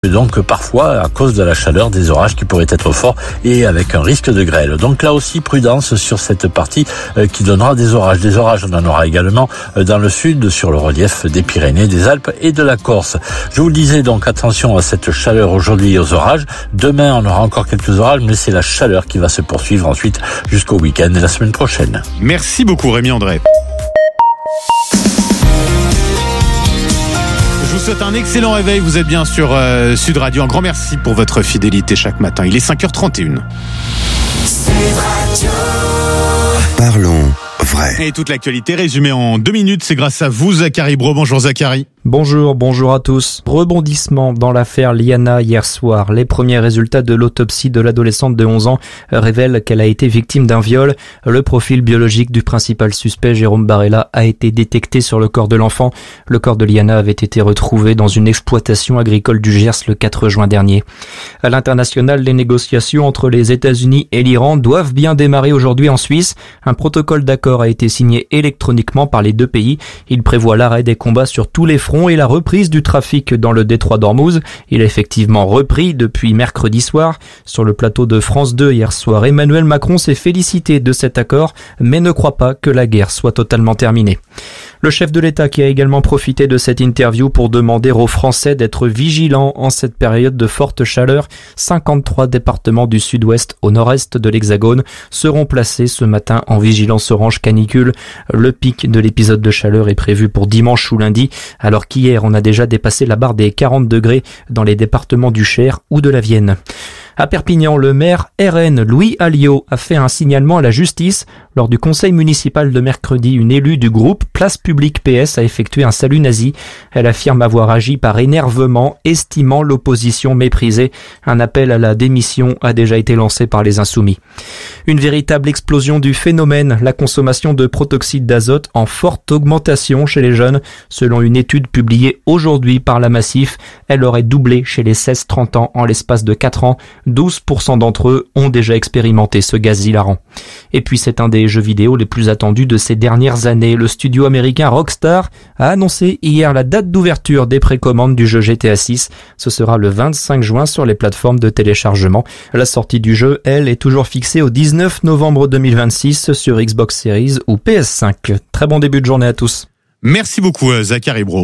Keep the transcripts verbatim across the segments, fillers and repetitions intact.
Donc parfois à cause de la chaleur, des orages qui pourraient être forts et avec un risque de grêle. Donc là aussi prudence sur cette partie euh, qui donnera des orages. Des orages on en aura également euh, dans le sud, sur le relief des Pyrénées, des Alpes et de la Corse. Je vous le disais, donc attention à cette chaleur aujourd'hui et aux orages. Demain on aura encore quelques orages, mais c'est la chaleur qui va se poursuivre ensuite jusqu'au week-end et la semaine prochaine. Merci beaucoup Rémi André. Je vous souhaite un excellent réveil, vous êtes bien sur euh, Sud Radio. Un grand merci pour votre fidélité chaque matin. Il est cinq heures trente et une. Sud Radio. Parlons vrai. Et toute l'actualité résumée en deux minutes, c'est grâce à vous Zachary Bro. Bonjour Zachary. Bonjour, bonjour à tous. Rebondissement dans l'affaire Liana hier soir. Les premiers résultats de l'autopsie de l'adolescente de onze ans révèlent qu'elle a été victime d'un viol. Le profil biologique du principal suspect, Jérôme Barella, a été détecté sur le corps de l'enfant. Le corps de Liana avait été retrouvé dans une exploitation agricole du Gers le quatre juin dernier. À l'international, les négociations entre les États-Unis et l'Iran doivent bien démarrer aujourd'hui en Suisse. Un protocole d'accord a été signé électroniquement par les deux pays. Il prévoit l'arrêt des combats sur tous les fronts et la reprise du trafic dans le détroit d'Ormuz. Il a effectivement repris depuis mercredi soir. Sur le plateau de France deux hier soir, Emmanuel Macron s'est félicité de cet accord, mais ne croit pas que la guerre soit totalement terminée. Le chef de l'État qui a également profité de cette interview pour demander aux Français d'être vigilants en cette période de forte chaleur. cinquante-trois départements du sud-ouest au nord-est de l'Hexagone seront placés ce matin en vigilance orange canicule. Le pic de l'épisode de chaleur est prévu pour dimanche ou lundi, alors qu'hier on a déjà dépassé la barre des quarante degrés dans les départements du Cher ou de la Vienne. À Perpignan, le maire R N Louis Alliot a fait un signalement à la justice. Lors du conseil municipal de mercredi, une élue du groupe Place Publique P S a effectué un salut nazi. Elle affirme avoir agi par énervement, estimant l'opposition méprisée. Un appel à la démission a déjà été lancé par les Insoumis. Une véritable explosion du phénomène, la consommation de protoxyde d'azote en forte augmentation chez les jeunes. Selon une étude publiée aujourd'hui par la Massif, elle aurait doublé chez les seize trente ans en l'espace de quatre ans. douze pour cent d'entre eux ont déjà expérimenté ce gaz hilarant. Et puis c'est un des jeux vidéo les plus attendus de ces dernières années. Le studio américain Rockstar a annoncé hier la date d'ouverture des précommandes du jeu G T A six. Ce sera le vingt-cinq juin sur les plateformes de téléchargement. La sortie du jeu, elle, est toujours fixée au dix-neuf novembre deux mille vingt-six sur Xbox Series ou P S cinq. Très bon début de journée à tous. Merci beaucoup Zachary Bro.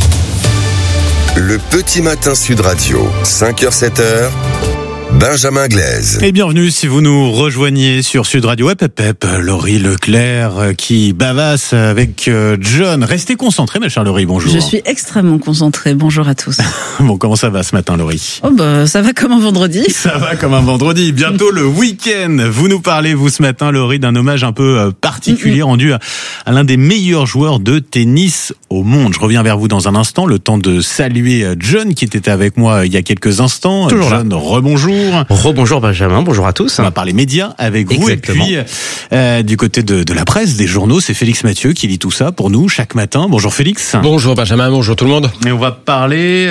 Le petit matin Sud Radio, cinq heures sept heures. Benjamin Glaise. Et bienvenue si vous nous rejoignez sur Sud Radio. Hep, hep, hep, Laurie Leclerc qui bavasse avec John. Restez concentrés, ma chère Laurie, bonjour. Je suis extrêmement concentrée, bonjour à tous. Bon, comment ça va ce matin, Laurie? Oh bah, ça va comme un vendredi. Ça va comme un vendredi. Bientôt le week-end. Vous nous parlez, vous, ce matin, Laurie, d'un hommage un peu particulier rendu à, à l'un des meilleurs joueurs de tennis au monde. Je reviens vers vous dans un instant, le temps de saluer John qui était avec moi il y a quelques instants. Toujours John, là. Rebonjour. Rebonjour Benjamin, bonjour à tous. On va parler médias avec vous. Exactement. Et puis euh, du côté de, de la presse, des journaux, c'est Félix Mathieu qui lit tout ça pour nous chaque matin. Bonjour Félix. Bonjour Benjamin, bonjour tout le monde. Et on va parler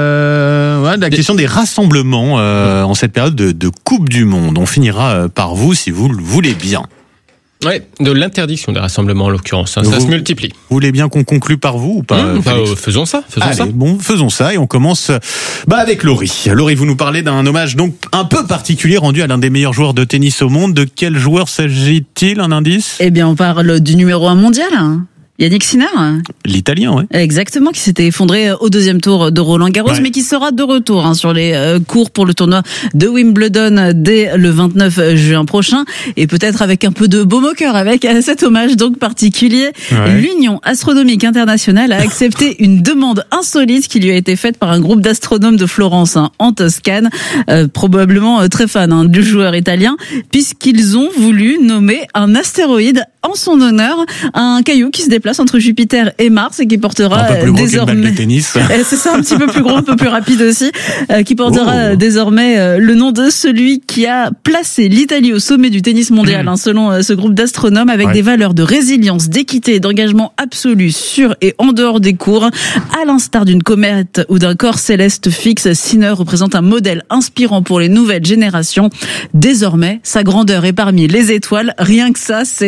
euh, ouais, de la question des rassemblements euh, en cette période de, de Coupe du Monde. On finira par vous si vous le voulez bien. Ouais, de l'interdiction des rassemblements en l'occurrence, hein, ça vous, se multiplie. Vous voulez bien qu'on conclue par vous ou pas? mmh, bah, euh, Faisons ça, faisons Allez, ça. Bon, faisons ça et on commence bah, avec Laurie. Laurie, vous nous parlez d'un hommage donc un peu particulier rendu à l'un des meilleurs joueurs de tennis au monde. De quel joueur s'agit-il, un indice? Eh bien, on parle du numéro un mondial, Yannick Sinner. L'italien, ouais. Exactement, qui s'était effondré au deuxième tour de Roland-Garros, ouais. Mais qui sera de retour hein, sur les euh, cours pour le tournoi de Wimbledon dès le vingt-neuf juin prochain. Et peut-être avec un peu de baume au cœur, avec euh, cet hommage donc particulier. Ouais. L'Union astronomique internationale a accepté une demande insolite qui lui a été faite par un groupe d'astronomes de Florence, hein, en Toscane, euh, probablement euh, très fan hein, du joueur italien, puisqu'ils ont voulu nommer un astéroïde en son honneur, un caillou qui se déplace entre Jupiter et Mars et qui portera un peu plus gros désormais qu'une balle de tennis. C'est ça, un petit peu plus gros, un peu plus rapide aussi, euh, qui portera oh. désormais euh, le nom de celui qui a placé l'Italie au sommet du tennis mondial, mmh. hein, selon euh, ce groupe d'astronomes, avec ouais. des valeurs de résilience, d'équité et d'engagement absolu sur et en dehors des cours. À l'instar d'une comète ou d'un corps céleste fixe, Sinner représente un modèle inspirant pour les nouvelles générations. Désormais, sa grandeur est parmi les étoiles. Rien que ça, c'est la déclaration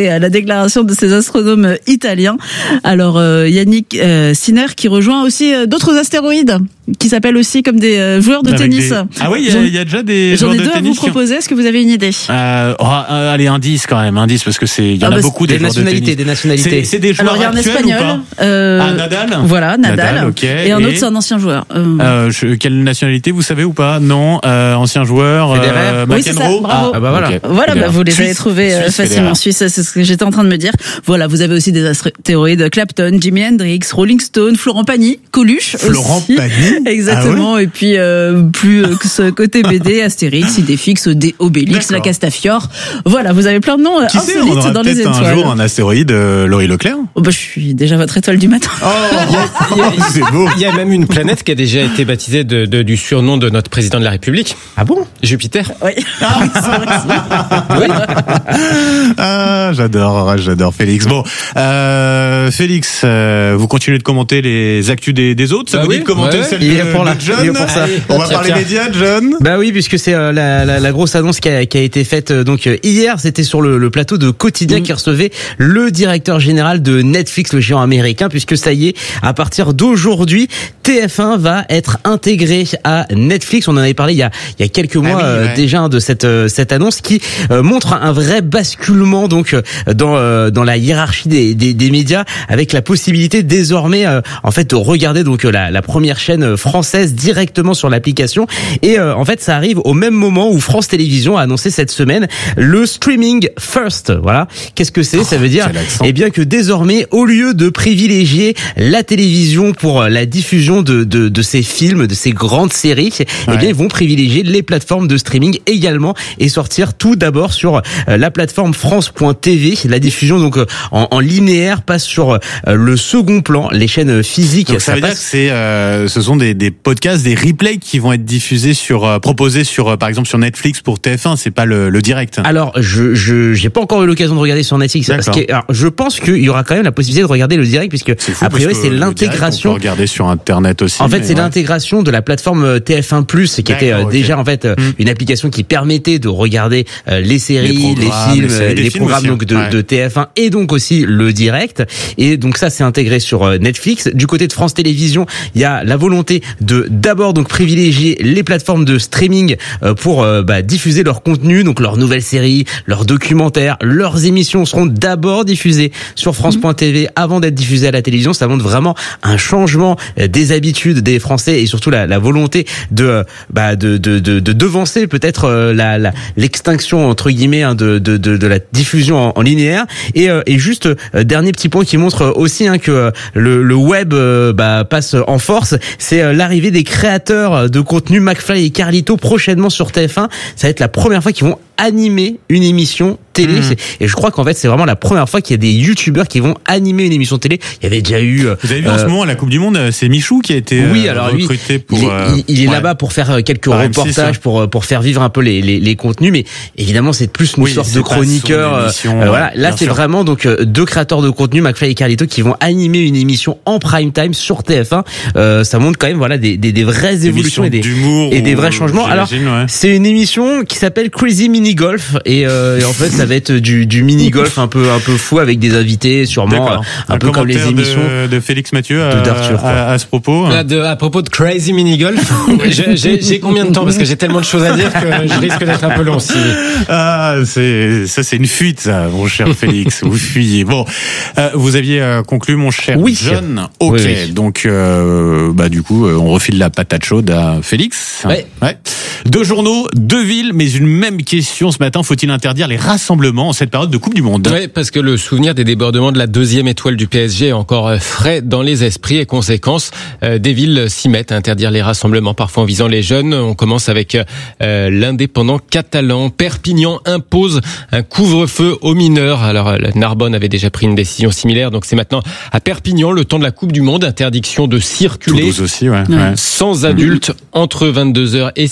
déclaration de ces astronomes italiens. Alors euh, Yannick euh, Sinner qui rejoint aussi euh, d'autres astéroïdes qui s'appellent aussi comme des euh, joueurs de Avec tennis. des... Ah oui, il y, y a déjà des J'en joueurs ai de deux tennis. à vous proposer. Est-ce que vous avez une idée? Euh, oh, euh, allez, indice quand même, indice parce que c'est il y en ah a bah, beaucoup des, des joueurs de nationalités, tennis. des nationalités. C'est, c'est des joueurs Alors il y a un actuels espagnol. ou pas Euh, ah, Nadal. Voilà, Nadal. Nadal, ok. Et un Et autre, c'est un ancien joueur. Euh... Euh, je, quelle nationalité vous savez ou pas? Non, euh, ancien joueur. Federer. Euh, Oui, c'est ça, McEnroe. bravo. Ah bah voilà. Okay. Voilà, bah, vous les Suisse. avez trouvés euh, Suisse, facilement. Federer. Suisse, c'est ce que j'étais en train de me dire. Voilà, vous avez aussi des astéroïdes, Clapton, Jimi Hendrix, Rolling Stone, Florent Pagny, Coluche Florent aussi. Pagny. Exactement. Ah ouais. Et puis euh, plus euh, que ce côté B D, Astérix, Idéfix, Dé- Obélix, D'accord. la Castafiore. Voilà, vous avez plein de noms euh, Qui sait, on insolites aura dans les peut-être un étoiles. jour un astéroïde euh, Laurie Leclerc. Oh, bah, je suis déjà votre étoile du matin. Oh, c'est beau. Il y a même une planète qui a déjà été baptisée de, de, du surnom de notre président de la République, Ah bon? Jupiter. Oui. Ah, j'adore, j'adore Félix. Bon, euh, Félix, euh, vous continuez de commenter les actus des, des autres. Ça Bah vous oui, dit de commenter ouais. celle Il de, est pour la- de John? il est pour ça. Allez, On va tiens, parler tiens. médias, John. Bah oui, puisque c'est euh, la, la, la grosse annonce qui a, qui a été faite euh, donc euh, hier, c'était sur le, le plateau de Quotidien Mm. qui recevait le directeur général de Netflix, le géant américain, puisque ça y est, à partir d'aujourd'hui, T F un va être intégré à Netflix. On en avait parlé il y a, il y a quelques mois oui, euh, ouais. déjà de cette euh, cette annonce qui euh, montre un vrai basculement donc euh, dans euh, dans la hiérarchie des, des, des médias, avec la possibilité désormais euh, en fait de regarder donc euh, la, la première chaîne française directement sur l'application. Et euh, en fait, ça arrive au même moment où France Télévisions a annoncé cette semaine le streaming first. Voilà. Qu'est-ce que c'est? Ça veut dire, quel accent. eh bien que désormais, au lieu de privilégier la télévision pour la diffusion de de, de ces films, de ces grandes séries, eh bien ils vont privilégier les plateformes de streaming également et sortir tout d'abord sur euh, la plateforme France point T V. La diffusion donc euh, en, en linéaire passe sur euh, le second plan, les chaînes physiques. Donc ça, veut dire que passe. c'est, euh, ce sont des, des podcasts, des replays qui vont être diffusés sur, euh, proposés sur, euh, par exemple sur Netflix pour T F un. C'est pas le, le direct. Alors, je je j'ai pas encore eu l'occasion de regarder sur Netflix. D'accord. Parce que, alors, je pense qu'il y aura quand même la possibilité de regarder le direct, puisque C'est fou a priori parce que c'est le direct, l'intégration. on peut regarder sur Internet aussi. En fait, mais c'est ouais. l'intégration de la plateforme T F un plus, qui était D'accord, euh, ok. déjà en fait euh, Mm. une application qui permettait de regarder euh, les séries, Les les, programmes, films, les séries, euh, des les films programmes aussi, donc de, ouais. de T F un et donc aussi le direct. Et donc ça, c'est intégré sur euh, Netflix. Du côté de France Télévisions, il y a la volonté de d'abord donc privilégier les plateformes de streaming euh, pour euh, bah, diffuser leur contenu, donc leurs nouvelles séries, leurs documentaires, leurs émissions seront d'abord diffusées sur France point T V avant d'être diffusées à la télévision. Ça montre vraiment un changement euh, des habitudes des Français et surtout la, la volonté de euh, bah, de, de, de, de devancer peut-être euh, la, la l'extinction entre guillemets hein, de, de, de, de la diffusion en, en linéaire. Et, euh, et juste euh, dernier petit point qui montre aussi hein, que euh, le, le web euh, bah, passe en force, c'est euh, l'arrivée des créateurs de contenu McFly et Carlito prochainement sur T F un. Ça va être la première fois qu'ils vont animer une émission télé. Mmh. Et je crois qu'en fait c'est vraiment la première fois qu'il y a des youtubeurs qui vont animer une émission télé. Il y avait déjà eu. euh, Vous avez vu en ce moment à la Coupe du Monde, c'est Michou qui a été oui, euh, alors lui, recruté pour. il est, euh, il- il est ouais. là-bas pour faire quelques Par M six, reportages, ouais. pour pour faire vivre un peu les les, les contenus, mais évidemment c'est plus une Oui, sorte c'est de pas son chroniqueur. euh, émission, euh, voilà, ouais, là bien c'est sûr. vraiment donc euh, deux créateurs de contenu, McFly et Carlito, qui vont animer une émission en prime time sur T F un. Euh, ça montre quand même voilà des des, des vraies évolutions et des d'humour et des ou- vrais changements. Alors j'imagine, ouais. c'est une émission qui s'appelle Crazy Mini Golf et, euh, et en fait ça va être du du mini golf un peu un peu fou avec des invités sûrement D'accord. un, Un peu comme les commentaire émissions. de, de Félix Mathieu à, de d'Arthur, quoi. à, à ce propos. Là, de, à propos de Crazy Mini Golf, j'ai- j'ai j'ai combien de temps? Parce que j'ai tellement de choses à dire que je risque d'être un peu long. Si... Ah, c'est ça, c'est une fuite, ça, mon cher Félix. Vous fuyez. Bon, euh, vous aviez euh, conclu, mon cher Oui. John. Ok, Oui, oui. donc euh, bah du coup, euh, on refile la patate chaude à Félix. Ouais. ouais. Deux journaux, deux villes, mais une même question ce matin. Faut-il interdire les rassemblements en cette période de Coupe du Monde? Oui, parce que le souvenir des débordements de la deuxième étoile du P S G est encore euh, frais dans les esprits et conséquence, euh, des villes s'y mettent à interdire les rassemblements, parfois en visant les jeunes. On commence avec euh, l'indépendant catalan. Perpignan impose un couvre-feu aux mineurs. Alors, la Narbonne avait déjà pris une décision similaire, donc c'est maintenant à Perpignan, le temps de la Coupe du Monde, interdiction de circuler Toulouse aussi, ouais. Ouais. ouais. sans adultes entre vingt-deux heures et six heures du matin.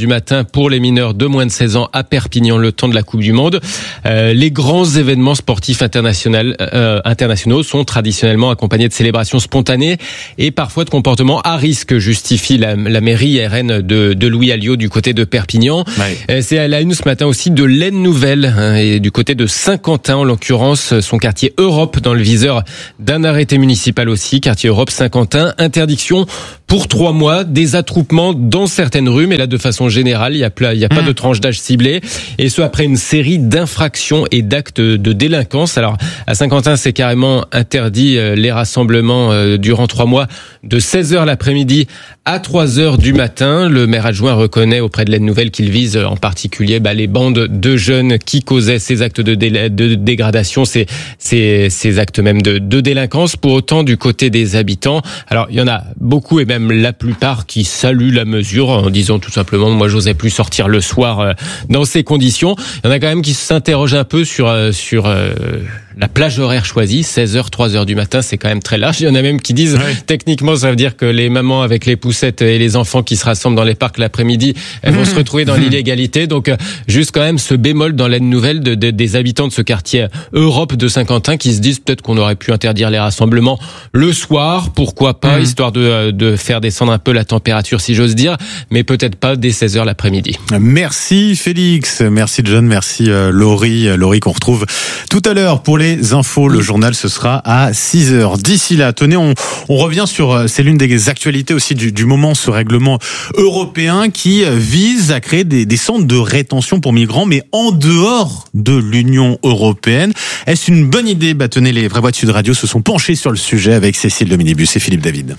matin pour les mineurs de moins de seize ans à Perpignan, le temps de la Coupe du Monde. Euh, les grands événements sportifs internationaux, euh, internationaux sont traditionnellement accompagnés de célébrations spontanées et parfois de comportements à risque, justifie la, la mairie R N de, de Louis Alliot du côté de Perpignan. Ouais. C'est à la une ce matin aussi de l'Aisne Nouvelle hein, et du côté de Saint-Quentin, en l'occurrence son quartier Europe dans le viseur d'un arrêté municipal aussi, quartier Europe Saint-Quentin, interdiction pour trois mois des attroupements dans certaines rues, mais là de façon générale, il n'y a, il y a pas mmh. de tranche d'âge ciblée, et ce après une série d'infractions et d'actes de délinquance. Alors à Saint-Quentin, c'est carrément interdit euh, les rassemblements euh, durant trois mois de seize heures l'après-midi à trois heures du matin. Le maire adjoint reconnaît auprès de l'Aisne Nouvelle qu'il vise en particulier bah, les bandes de jeunes qui causaient ces actes de, dé- de dégradation, ces, ces, ces actes même de, de délinquance. Pour autant, du côté des habitants, alors il y en a beaucoup et même la plupart qui saluent la mesure en disant tout simplement moi j'osais plus sortir le soir euh, dans ces conditions. Il y en a quand même qui s'interrogent un peu sur euh, sur euh, la plage horaire choisie, seize heures, trois heures du matin, c'est quand même très large. Il y en a même qui disent, ouais. techniquement, ça veut dire que les mamans avec les poussettes et les enfants qui se rassemblent dans les parcs l'après-midi, elles mmh. vont se retrouver dans mmh. l'illégalité. Donc, juste quand même ce bémol dans l'Aisne Nouvelle de, de, des habitants de ce quartier Europe de Saint-Quentin qui se disent peut-être qu'on aurait pu interdire les rassemblements le soir, pourquoi pas, mmh. histoire de, de faire descendre un peu la température, si j'ose dire, mais peut-être pas dès seize heures l'après-midi. Merci Félix, merci John, merci euh, Laurie, Laurie qu'on retrouve tout à l'heure pour les infos. Le journal, ce sera à six heures. D'ici là, tenez, on, on revient sur, c'est l'une des actualités aussi du, du moment, ce règlement européen qui vise à créer des, des centres de rétention pour migrants, mais en dehors de l'Union européenne. Est-ce une bonne idée? Bah, tenez, les Vraies Voix de Sud Radio se sont penchés sur le sujet avec Cécile de Minibus et Philippe David.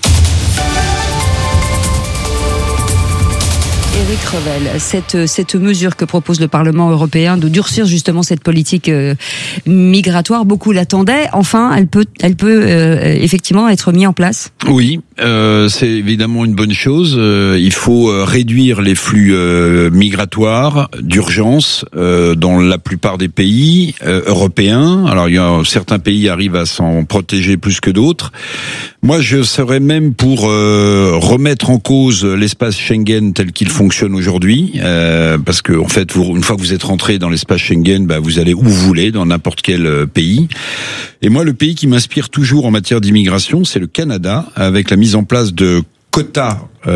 Éric Revel, cette, cette mesure que propose le Parlement européen de durcir justement cette politique euh, migratoire, beaucoup l'attendaient. Enfin, elle peut, elle peut euh, effectivement être mise en place. Oui, euh, c'est évidemment une bonne chose. Euh, il faut euh, réduire les flux euh, migratoires d'urgence euh, dans la plupart des pays euh, européens. Alors, il y a certains pays arrivent à s'en protéger plus que d'autres. Moi, je serais même pour euh, remettre en cause l'espace Schengen tel qu'il fonctionne aujourd'hui, euh, parce que en fait, vous, une fois que vous êtes rentré dans l'espace Schengen, bah, vous allez où vous voulez, dans n'importe quel pays. Et moi, le pays qui m'inspire toujours en matière d'immigration, c'est le Canada, avec la mise en place de quotas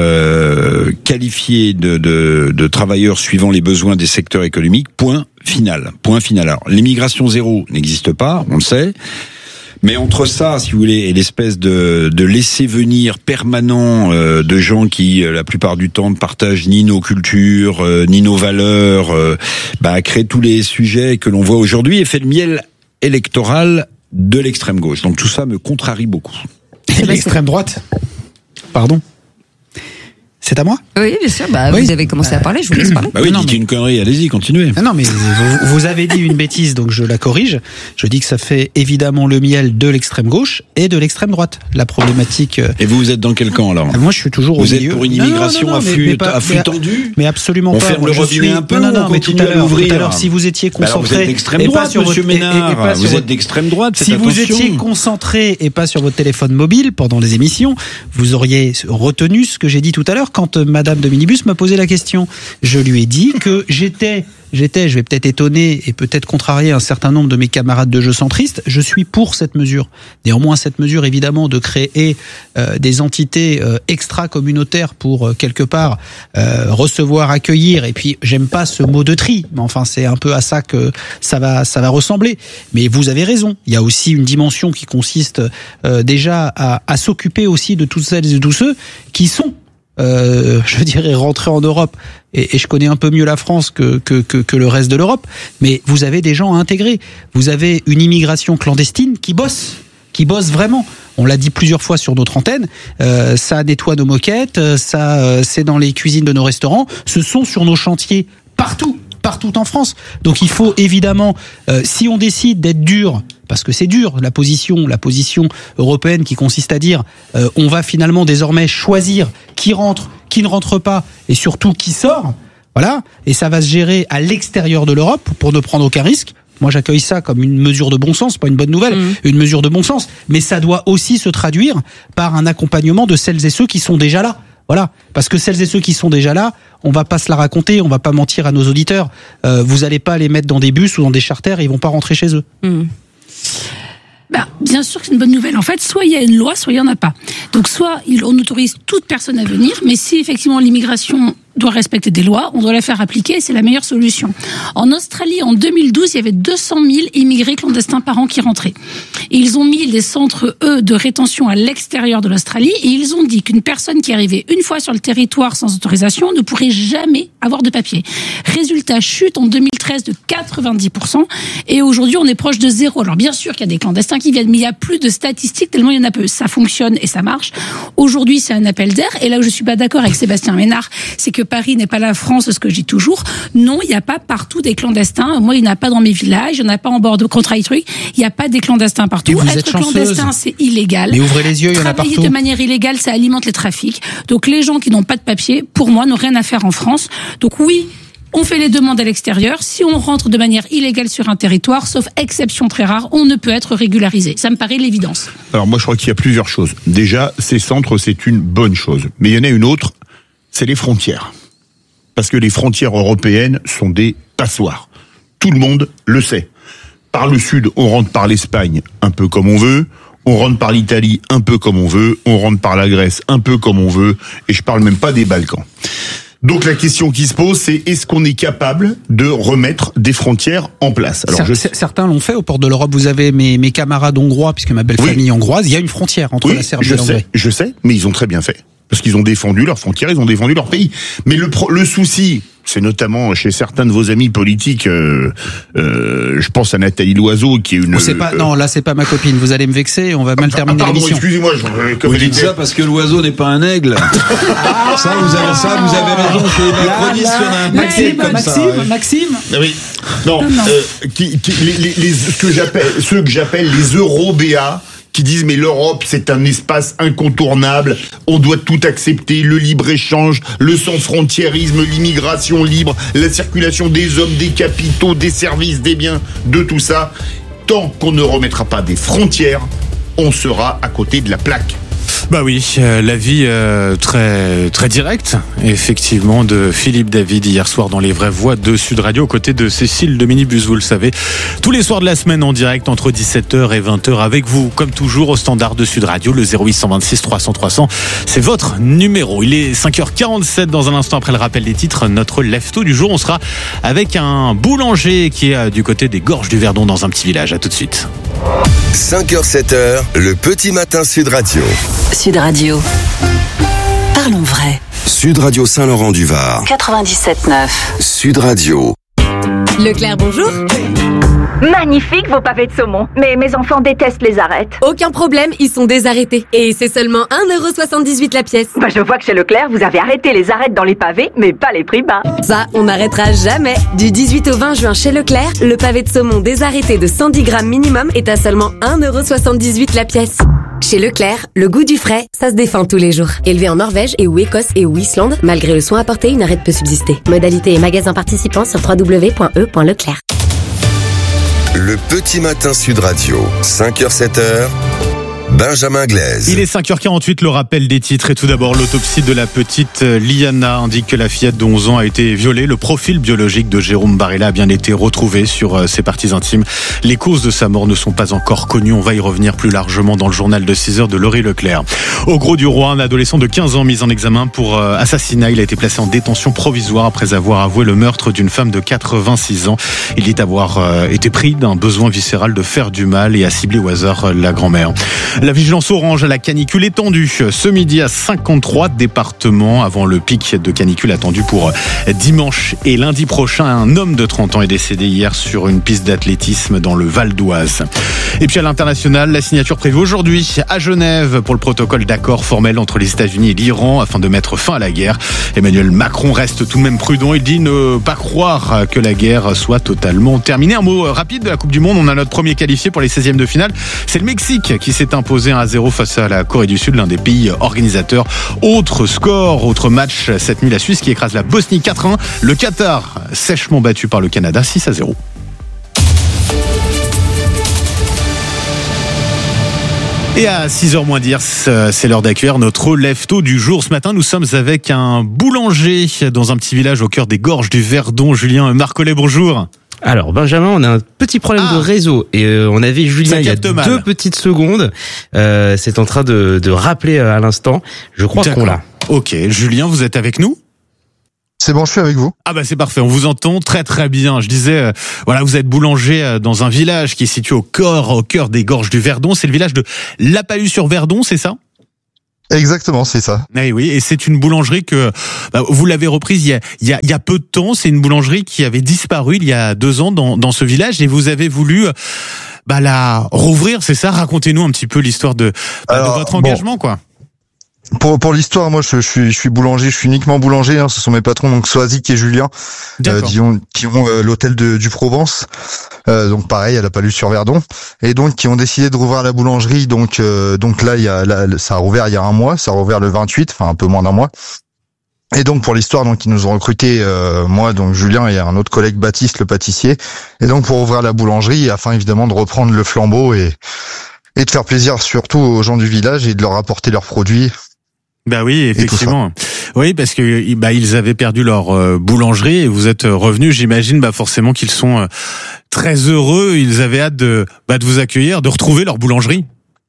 euh, qualifiés de, de, de travailleurs suivant les besoins des secteurs économiques. Point final. Point final. Alors, l'immigration zéro n'existe pas, on le sait. Mais entre ça, si vous voulez, et l'espèce de, de laisser venir permanent euh, de gens qui, euh, la plupart du temps, ne partagent ni nos cultures, euh, ni nos valeurs, euh, bah, crée tous les sujets que l'on voit aujourd'hui et fait le miel électoral de l'extrême gauche. Donc tout ça me contrarie beaucoup. Et l'extrême droite, pardon. C'est à moi ? Oui, bien sûr. Bah, oui. Vous avez commencé à parler, je vous laisse parler. Bah oui, non, dites mais... une connerie, allez-y, continuez. Non, mais vous, vous avez dit une bêtise, donc je la corrige. Je dis que ça fait évidemment le miel de l'extrême gauche et de l'extrême droite. La problématique. Et vous, vous êtes dans quel camp alors ? Moi, je suis toujours vous au milieu. Vous êtes pour une immigration non, non, non, non, à flux, mais, mais pas, à flux tendu ? Mais absolument on pas. On ferme moi, le robinet un peu. Non, non, on mais tout à l'heure, tout à l'heure, si vous étiez concentré. Alors vous êtes d'extrême droite, sur Monsieur votre, Ménard. Et, et pas vous sur êtes d'extrême droite. Si vous étiez concentré et pas sur votre téléphone mobile pendant les émissions, vous auriez retenu ce que j'ai dit tout à l'heure quand Madame de Minibus m'a posé la question. Je lui ai dit que j'étais, j'étais, je vais peut-être étonner et peut-être contrarier un certain nombre de mes camarades de jeu centristes, je suis pour cette mesure. Néanmoins, cette mesure, évidemment, de créer euh, des entités euh, extra-communautaires pour, euh, quelque part, euh, recevoir, accueillir, et puis, j'aime pas ce mot de tri, mais enfin, c'est un peu à ça que ça va, ça va ressembler. Mais vous avez raison, il y a aussi une dimension qui consiste euh, déjà à, à s'occuper aussi de toutes celles et de tous ceux qui sont Euh, je dirais rentrer en Europe, et, et je connais un peu mieux la France que, que, que, que le reste de l'Europe, mais vous avez des gens à intégrer, vous avez une immigration clandestine qui bosse, qui bosse vraiment. On l'a dit plusieurs fois sur notre antenne, euh, ça nettoie nos moquettes, ça euh, c'est dans les cuisines de nos restaurants, ce sont sur nos chantiers partout, partout en France. Donc il faut évidemment, euh, si on décide d'être dur, parce que c'est dur, la position, la position européenne qui consiste à dire euh, on va finalement désormais choisir qui rentre, qui ne rentre pas, et surtout qui sort, voilà, et ça va se gérer à l'extérieur de l'Europe pour ne prendre aucun risque. Moi, j'accueille ça comme une mesure de bon sens, pas une bonne nouvelle, mmh. une mesure de bon sens, mais ça doit aussi se traduire par un accompagnement de celles et ceux qui sont déjà là. Voilà, parce que celles et ceux qui sont déjà là, on va pas se la raconter, on va pas mentir à nos auditeurs. Euh, vous allez pas les mettre dans des bus ou dans des charters, ils vont pas rentrer chez eux. Mmh. Bah, bien sûr que c'est une bonne nouvelle. En fait, soit il y a une loi, soit il y en a pas. Donc, soit on autorise toute personne à venir, mais si effectivement l'immigration doit respecter des lois, on doit la faire appliquer, c'est la meilleure solution. En Australie, en deux mille douze, il y avait deux cent mille immigrés clandestins par an qui rentraient. Et ils ont mis les centres, eux, de rétention à l'extérieur de l'Australie, et ils ont dit qu'une personne qui arrivait une fois sur le territoire sans autorisation ne pourrait jamais avoir de papier. Résultat, chute en deux mille treize de quatre-vingt-dix pour cent, et aujourd'hui, on est proche de zéro. Alors, bien sûr qu'il y a des clandestins qui viennent, mais il n'y a plus de statistiques tellement il y en a peu. Ça fonctionne et ça marche. Aujourd'hui, c'est un appel d'air, et là où je suis pas d'accord avec Sébastien Ménard, c'est que Paris n'est pas la France, ce que je dis toujours. Non, il n'y a pas partout des clandestins. Moi, il n'y en a pas dans mes villages, il n'y en a pas en bord de contrat truc. Il n'y a pas des clandestins partout. Être clandestin, c'est illégal. Mais ouvrez les yeux, il y en a partout. Travailler de manière illégale, ça alimente les trafics. Donc les gens qui n'ont pas de papier, pour moi, n'ont rien à faire en France. Donc oui, on fait les demandes à l'extérieur. Si on rentre de manière illégale sur un territoire, sauf exception très rare, on ne peut être régularisé. Ça me paraît l'évidence. Alors moi, je crois qu'il y a plusieurs choses. Déjà, ces centres, c'est une bonne chose. Mais il y en a une autre, c'est les frontières. Parce que les frontières européennes sont des passoires. Tout le monde le sait. Par le sud, on rentre par l'Espagne un peu comme on veut, on rentre par l'Italie un peu comme on veut, on rentre par la Grèce un peu comme on veut, et je parle même pas des Balkans. Donc la question qui se pose, c'est est-ce qu'on est capable de remettre des frontières en place? Alors, je... Certains l'ont fait au port de l'Europe. Vous avez mes, mes camarades hongrois, puisque ma belle oui. famille est hongroise, il y a une frontière entre oui, la Serbie je et l'Hongrie. Sais, je sais, mais ils ont très bien fait. Parce qu'ils ont défendu leurs frontières, ils ont défendu leur pays. Mais le, pro, le souci, c'est notamment chez certains de vos amis politiques, euh, euh, je pense à Nathalie Loiseau, qui est une... Oh, c'est pas, euh, non, là c'est pas ma copine, vous allez me vexer, on va mal ah, terminer pardon, l'émission. excusez-moi, je, comme vous dites ça parce que l'oiseau n'est pas un aigle. ah, ça, vous avez, ça, vous avez raison, c'est macroniste, il y en a un paquet comme Maxime, ça. Ouais. Maxime Oui. Non, non, non. Euh, qui, qui, les, les, les, ce que j'appelle, ceux que j'appelle les Eurobéas, qui disent mais l'Europe c'est un espace incontournable, on doit tout accepter, le libre-échange, le sans-frontiérisme, l'immigration libre, la circulation des hommes, des capitaux, des services, des biens, de tout ça. Tant qu'on ne remettra pas des frontières, on sera à côté de la plaque. Bah oui, euh, l'avis euh, très très direct, effectivement, de Philippe David hier soir dans Les Vraies Voix de Sud Radio, aux côtés de Cécile de Minibus, vous le savez, tous les soirs de la semaine en direct entre dix-sept heures et vingt heures avec vous, comme toujours au standard de Sud Radio, le zéro huit deux six trois cents trois cents, c'est votre numéro. Il est cinq heures quarante-sept, dans un instant après le rappel des titres, notre lève-tôt du jour, on sera avec un boulanger qui est du côté des Gorges du Verdon dans un petit village. À tout de suite. cinq heures sept heures, le petit matin Sud Radio. Sud Radio. Parlons vrai. Sud Radio Saint-Laurent-du-Var. quatre-vingt-dix-sept neuf. Sud Radio. Leclerc, bonjour. Magnifique vos pavés de saumon. Mais mes enfants détestent les arêtes. Aucun problème, ils sont désarrêtés. Et c'est seulement un euro soixante-dix-huit la pièce. Bah je vois que chez Leclerc, vous avez arrêté les arêtes dans les pavés, mais pas les prix bas. Ça, on n'arrêtera jamais. Du dix-huit au vingt juin chez Leclerc, le pavé de saumon désarrêté de cent dix grammes minimum est à seulement un euro soixante-dix-huit la pièce. Chez Leclerc, le goût du frais, ça se défend tous les jours. Élevé en Norvège et ou Écosse et ou Islande, malgré le soin apporté, une arête peut subsister. Modalité et magasin participants sur w w w point e point leclerc. Le petit matin Sud Radio, cinq heures sept heures. Benjamin Glaise. Il est cinq heures quarante-huit, le rappel des titres. Et tout d'abord, l'autopsie de la petite Liana indique que la fillette de onze ans a été violée. Le profil biologique de Jérôme Barilla a bien été retrouvé sur ses parties intimes. Les causes de sa mort ne sont pas encore connues. On va y revenir plus largement dans le journal de six heures de Laurie Leclerc. Au Gros du Roi, un adolescent de quinze ans mis en examen pour assassinat. Il a été placé en détention provisoire après avoir avoué le meurtre d'une femme de quatre-vingt-six ans. Il dit avoir été pris d'un besoin viscéral de faire du mal et a ciblé au hasard la grand-mère. La vigilance orange à la canicule étendue ce midi à cinquante-trois départements avant le pic de canicule attendu pour dimanche et lundi prochain. Un homme de trente ans est décédé hier sur une piste d'athlétisme dans le Val d'Oise. Et puis à l'international, la signature prévue aujourd'hui à Genève pour le protocole d'accord formel entre les États-Unis et l'Iran afin de mettre fin à la guerre. Emmanuel Macron reste tout de même prudent. Il dit ne pas croire que la guerre soit totalement terminée. Un mot rapide de la Coupe du Monde. On a notre premier qualifié pour les seizièmes de finale. C'est le Mexique qui s'est imposé un à zéro face à la Corée du Sud, l'un des pays organisateurs. Autre score, autre match cette nuit, la Suisse qui écrase la Bosnie quatre à un. Le Qatar sèchement battu par le Canada six à zéro. Et à six heures moins dix, c'est l'heure d'accueillir notre lève-tôt du jour. Ce matin, nous sommes avec un boulanger dans un petit village au cœur des gorges du Verdon. Julien Marcollet, bonjour. Alors Benjamin, on a un petit problème ah. de réseau et euh, on avait Julien il y a deux mal. petites secondes. Euh, c'est en train de, de rappeler à l'instant. Je crois D'accord. qu'on l'a. Ok, Julien, vous êtes avec nous ? C'est bon, je suis avec vous. Ah bah c'est parfait, on vous entend très très bien. Je disais, euh, voilà, vous êtes boulanger euh, dans un village qui est situé au cœur, au cœur des gorges du Verdon. C'est le village de La Palud-sur-Verdon, c'est ça ? Exactement, c'est ça. Eh oui, et c'est une boulangerie que bah, vous l'avez reprise il y a, il y a il y a peu de temps. C'est une boulangerie qui avait disparu il y a deux ans dans dans ce village et vous avez voulu bah la rouvrir, c'est ça ? Racontez-nous un petit peu l'histoire de, bah, Alors, de votre engagement, bon. quoi. Pour pour l'histoire, moi je, je suis je suis boulanger, je suis uniquement boulanger. Hein, ce sont mes patrons donc Soazic et Julien euh, qui ont qui ont euh, l'hôtel de, du Provence. Euh, donc pareil, à La Palud-sur-Verdon, et donc qui ont décidé de rouvrir la boulangerie. Donc euh, donc là il y a là, ça a rouvert il y a un mois, ça a rouvert le vingt-huit, enfin un peu moins d'un mois. Et donc pour l'histoire, donc ils nous ont recruté euh, moi donc Julien et un autre collègue Baptiste le pâtissier. Et donc pour ouvrir la boulangerie afin évidemment de reprendre le flambeau et et de faire plaisir surtout aux gens du village et de leur apporter leurs produits. Bah oui, effectivement. Oui, parce que bah ils avaient perdu leur euh, boulangerie et vous êtes revenus. J'imagine bah forcément qu'ils sont euh, très heureux. Ils avaient hâte de bah de vous accueillir, de retrouver leur boulangerie.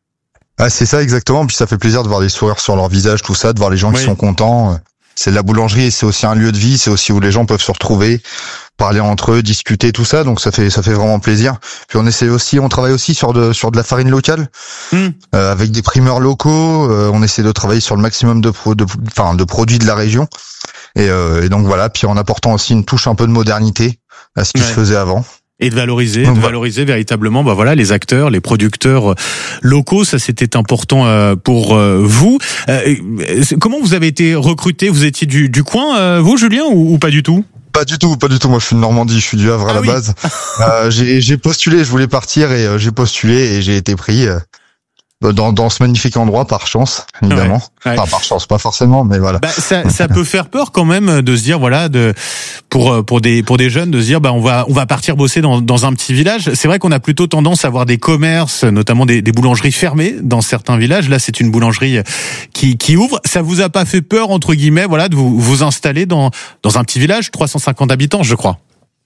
Ah c'est ça exactement. Puis ça fait plaisir de voir les sourires sur leur visage, tout ça, de voir les gens oui. qui sont contents. C'est la boulangerie et c'est aussi un lieu de vie. C'est aussi où les gens peuvent se retrouver, parler entre eux, discuter, tout ça. Donc ça fait ça fait vraiment plaisir. Puis on essaie aussi, on travaille aussi sur de sur de la farine locale, mmh. euh, avec des primeurs locaux. Euh, on essaie de travailler sur le maximum de pro, de enfin de produits de la région. Et, euh, et donc voilà. Puis en apportant aussi une touche un peu de modernité à ce qui ouais. se faisait avant. Et de valoriser, donc, de valoriser voilà. véritablement, bah voilà, les acteurs, les producteurs locaux. Ça, c'était important euh, pour euh, vous. Euh, comment vous avez été recruté ? Vous étiez du, du coin, euh, vous, Julien, ou, ou pas du tout ? Pas du tout, pas du tout. Moi, je suis de Normandie, je suis du Havre à ah la oui. base. euh, j'ai, j'ai postulé, je voulais partir et euh, j'ai postulé et j'ai été pris. Euh, Dans, dans ce magnifique endroit, par chance, évidemment. Ouais, ouais. Enfin, par chance, pas forcément, mais voilà. Bah, ça, ça peut faire peur quand même de se dire, voilà, de pour pour des pour des jeunes de se dire, bah on va on va partir bosser dans dans un petit village. C'est vrai qu'on a plutôt tendance à voir des commerces, notamment des, des boulangeries fermées dans certains villages. Là, c'est une boulangerie qui qui ouvre. Ça vous a pas fait peur entre guillemets, voilà, de vous vous installer dans dans un petit village, trois cent cinquante habitants, je crois.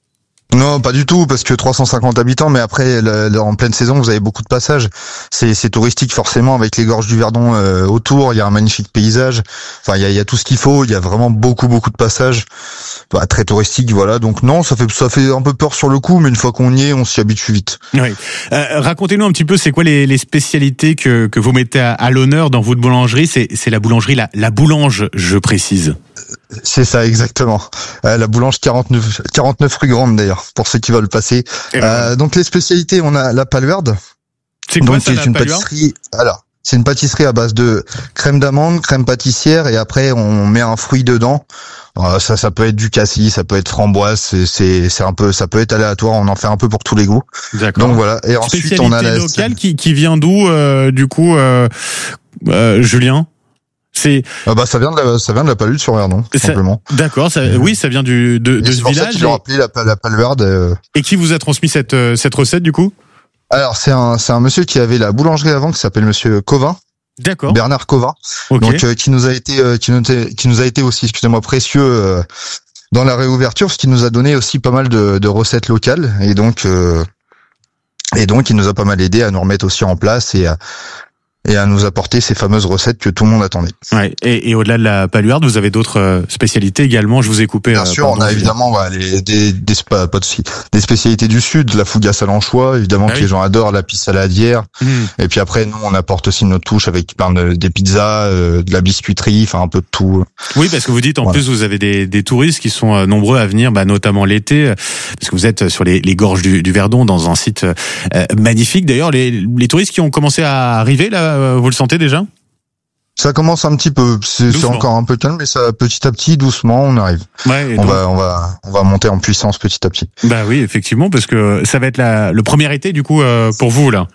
Non, pas du tout, parce que trois cent cinquante habitants, mais après, le, le, en pleine saison, vous avez beaucoup de passages. C'est, c'est touristique forcément, avec les gorges du Verdon euh, autour. Il y a un magnifique paysage. Enfin, il y a, il y a tout ce qu'il faut. Il y a vraiment beaucoup, beaucoup de passages. Bah, très touristique, voilà. Donc non, ça fait, ça fait un peu peur sur le coup, mais une fois qu'on y est, on s'y habitue vite. Oui. Euh, racontez-nous un petit peu, c'est quoi les, les spécialités que, que vous mettez à, à l'honneur dans votre boulangerie ? C'est, c'est la boulangerie, la, la Boulange, je précise. C'est ça, exactement. Euh, la Boulange quarante-neuf, quarante-neuf rue Grande d'ailleurs, pour ceux qui veulent passer. Euh, donc les spécialités, on a la Paluarde. C'est quoi donc, ça, la une Paluarde ? pâtisserie. Alors, c'est une pâtisserie à base de crème d'amande, crème pâtissière, et après on met un fruit dedans. Euh, ça, ça peut être du cassis, ça peut être framboise. C'est, c'est, c'est un peu, ça peut être aléatoire. On en fait un peu pour tous les goûts. D'accord. Donc voilà. Et ensuite spécialité on a la locale qui, qui vient d'où, euh, du coup, euh, Julien ? C'est ah bah ça vient de la ça vient de la Palud-sur-Verdon tout simplement. D'accord, ça, oui, ça vient du de, de ce village. C'est pour ça qu'ils l'ont appelé la, la Paluarde. Euh... Et qui vous a transmis cette cette recette du coup ? Alors c'est un c'est un monsieur qui avait la boulangerie avant, qui s'appelle Monsieur Covin. D'accord. Bernard Covin. Okay. Donc euh, qui nous a été euh, qui nous qui nous a été aussi excusez-moi précieux euh, dans la réouverture, ce qui nous a donné aussi pas mal de, de recettes locales et donc euh, et donc il nous a pas mal aidé à nous remettre aussi en place et à et à nous apporter ces fameuses recettes que tout le monde attendait. Ouais. Et, et au-delà de la Paluarde, vous avez d'autres euh, spécialités également. Je vous ai coupé. Bien euh, sûr, on a évidemment ouais, les, des, des, pas, pas de, des spécialités du Sud, la fougasse à l'anchois, évidemment ah que oui. les gens adorent, la pisse saladière. Mmh. Et puis après, nous, on apporte aussi notre touche avec plein de des pizzas, euh, de la biscuiterie, enfin un peu de tout. Oui, parce que vous dites en voilà. plus, vous avez des, des touristes qui sont euh, nombreux à venir, bah, notamment l'été, parce que vous êtes sur les, les gorges du, du Verdon, dans un site euh, magnifique. D'ailleurs, les, les touristes qui ont commencé à arriver là. Vous le sentez déjà ? Ça commence un petit peu, c'est, c'est encore un peu calme, mais ça petit à petit, doucement, on arrive. Ouais, on donc... va, on va, on va monter en puissance petit à petit. Bah oui, effectivement, parce que ça va être la, le premier été du coup euh, pour vous là.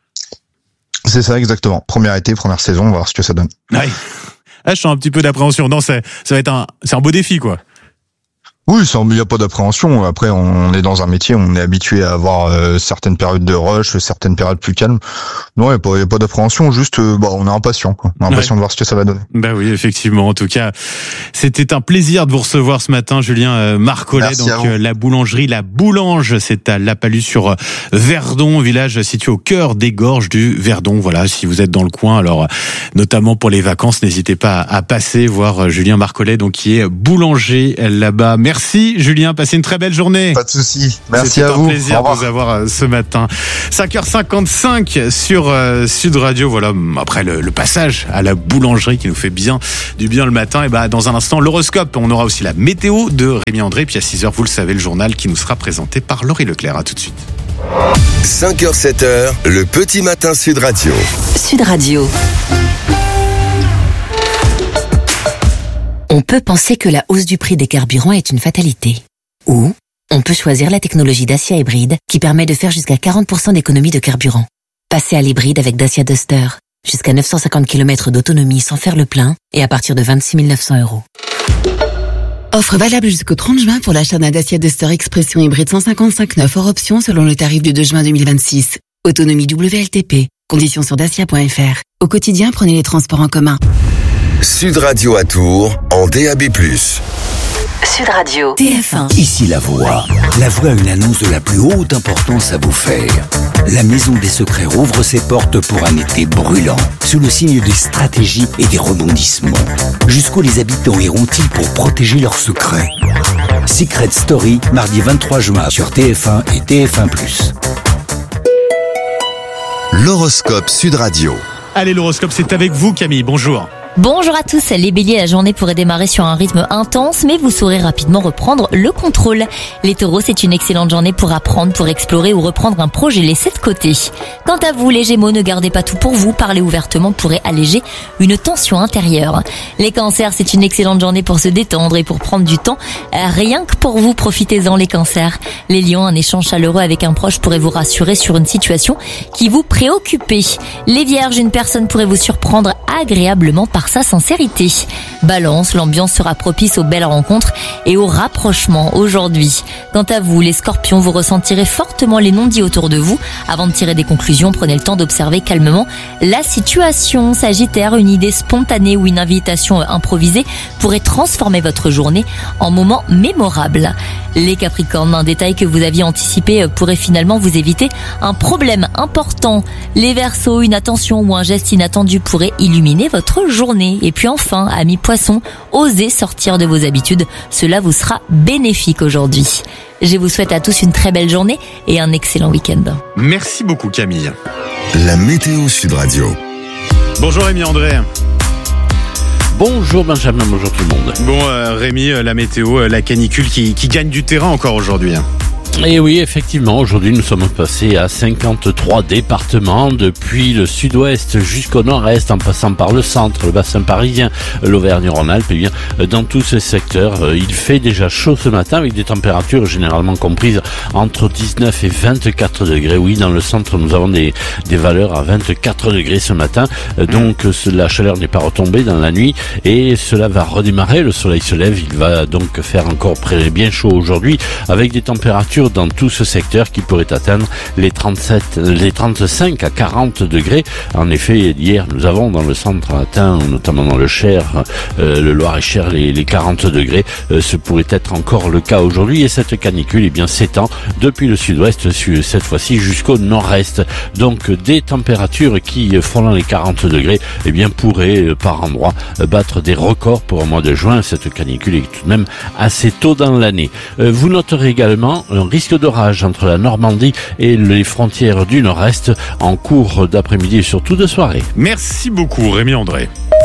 C'est ça exactement. Premier été, première saison, on va voir ce que ça donne. Ouais. Ah, je sens un petit peu d'appréhension. Non, c'est, ça va être un, c'est un beau défi quoi. Oui, il n'y a pas d'appréhension. Après, on est dans un métier, on est habitué à avoir euh, certaines périodes de rush, certaines périodes plus calmes. Non, il n'y a pas, y a pas d'appréhension, juste, euh, bah, on est impatient, quoi. On est impatient ouais. de voir ce que ça va donner. Bah oui, effectivement. En tout cas, c'était un plaisir de vous recevoir ce matin, Julien euh, Marcollet. Donc, euh, la boulangerie La Boulange, c'est à La Palud sur euh, Verdon, village situé au cœur des gorges du Verdon. Voilà, si vous êtes dans le coin, alors, euh, notamment pour les vacances, n'hésitez pas à, à passer voir euh, Julien Marcollet, donc, qui est boulanger là-bas. Merci. Merci Julien, passez une très belle journée. Pas de souci. Merci à vous. C'était un plaisir de vous avoir ce matin. cinq heures cinquante-cinq sur euh, Sud Radio. Voilà, après le, le passage à la boulangerie qui nous fait bien du bien le matin. Et bah dans un instant l'horoscope. On aura aussi la météo de Rémi André. Puis à six heures, vous le savez, le journal qui nous sera présenté par Laurie Leclerc. À tout de suite. cinq heures sept heures, le petit matin Sud Radio. Sud Radio. On peut penser que la hausse du prix des carburants est une fatalité. Ou on peut choisir la technologie Dacia Hybride qui permet de faire jusqu'à quarante pour cent d'économie de carburant. Passez à l'hybride avec Dacia Duster. Jusqu'à neuf cent cinquante kilomètres d'autonomie sans faire le plein et à partir de vingt-six mille neuf cents euros. Offre valable jusqu'au trente juin pour l'achat d'un Dacia Duster Expression hybride cent cinquante-cinq neuf hors option selon le tarif du deux juin deux mille vingt-six. Autonomie W L T P. Conditions sur dacia point f r. Au quotidien, prenez les transports en commun. Sud Radio à Tours en D A B plus. Sud Radio. T F un. Ici La Voix. La Voix a une annonce de la plus haute importance à vous faire. La Maison des Secrets rouvre ses portes pour un été brûlant, sous le signe des stratégies et des rebondissements. Jusqu'où les habitants iront-ils pour protéger leurs secrets? Secret Story, mardi vingt-trois juin sur T F un et T F un plus. L'horoscope Sud Radio. Allez, l'horoscope, c'est avec vous Camille, bonjour. Bonjour à tous, les béliers, la journée pourrait démarrer sur un rythme intense, mais vous saurez rapidement reprendre le contrôle. Les taureaux, c'est une excellente journée pour apprendre, pour explorer ou reprendre un projet laissé de côté. Quant à vous, les gémeaux, ne gardez pas tout pour vous, parler ouvertement pourrait alléger une tension intérieure. Les cancers, c'est une excellente journée pour se détendre et pour prendre du temps, rien que pour vous, profitez-en les cancers. Les lions, un échange chaleureux avec un proche pourrait vous rassurer sur une situation qui vous préoccupait. Les vierges, une personne pourrait vous surprendre agréablement par sa sincérité. Balance, l'ambiance sera propice aux belles rencontres et aux rapprochements aujourd'hui. Quant à vous, les scorpions, vous ressentirez fortement les non-dits autour de vous. Avant de tirer des conclusions, prenez le temps d'observer calmement la situation. Sagittaire, une idée spontanée ou une invitation improvisée pourrait transformer votre journée en moment mémorable. Les capricornes, un détail que vous aviez anticipé pourrait finalement vous éviter un problème important. Les verseaux, une attention ou un geste inattendu pourrait illuminer votre journée. Et puis enfin, amis poissons, osez sortir de vos habitudes, cela vous sera bénéfique aujourd'hui. Je vous souhaite à tous une très belle journée et un excellent week-end. Merci beaucoup Camille. La météo Sud Radio. Bonjour Rémi André. Bonjour Benjamin, bonjour tout le monde. Bon euh, Rémi, euh, la météo, euh, la canicule qui, qui gagne du terrain encore aujourd'hui. Hein. Et oui, effectivement, aujourd'hui nous sommes passés à cinquante-trois départements, depuis le sud-ouest jusqu'au nord-est, en passant par le centre, le bassin parisien, l'Auvergne-Rhône-Alpes. Et bien, dans tous ces secteurs, il fait déjà chaud ce matin, avec des températures généralement comprises entre dix-neuf et vingt-quatre degrés. Oui, dans le centre, nous avons des, des valeurs à vingt-quatre degrés ce matin. Donc, la chaleur n'est pas retombée dans la nuit et cela va redémarrer. Le soleil se lève, il va donc faire encore bien chaud aujourd'hui, avec des températures dans tout ce secteur qui pourrait atteindre les trente-sept, les trente-cinq à quarante degrés. En effet, hier, nous avons dans le centre atteint, notamment dans le Cher, euh, le Loir-et-Cher, les, les quarante degrés. Euh, ce pourrait être encore le cas aujourd'hui, et cette canicule, eh bien, s'étend depuis le sud-ouest, cette fois-ci jusqu'au nord-est. Donc, des températures qui, frôlant les quarante degrés, eh bien, pourraient, par endroits, battre des records pour un mois de juin. Cette canicule est tout de même assez tôt dans l'année. Euh, vous noterez également un risque d'orage entre la Normandie et les frontières du nord-est en cours d'après-midi et surtout de soirée. Merci beaucoup Rémi André.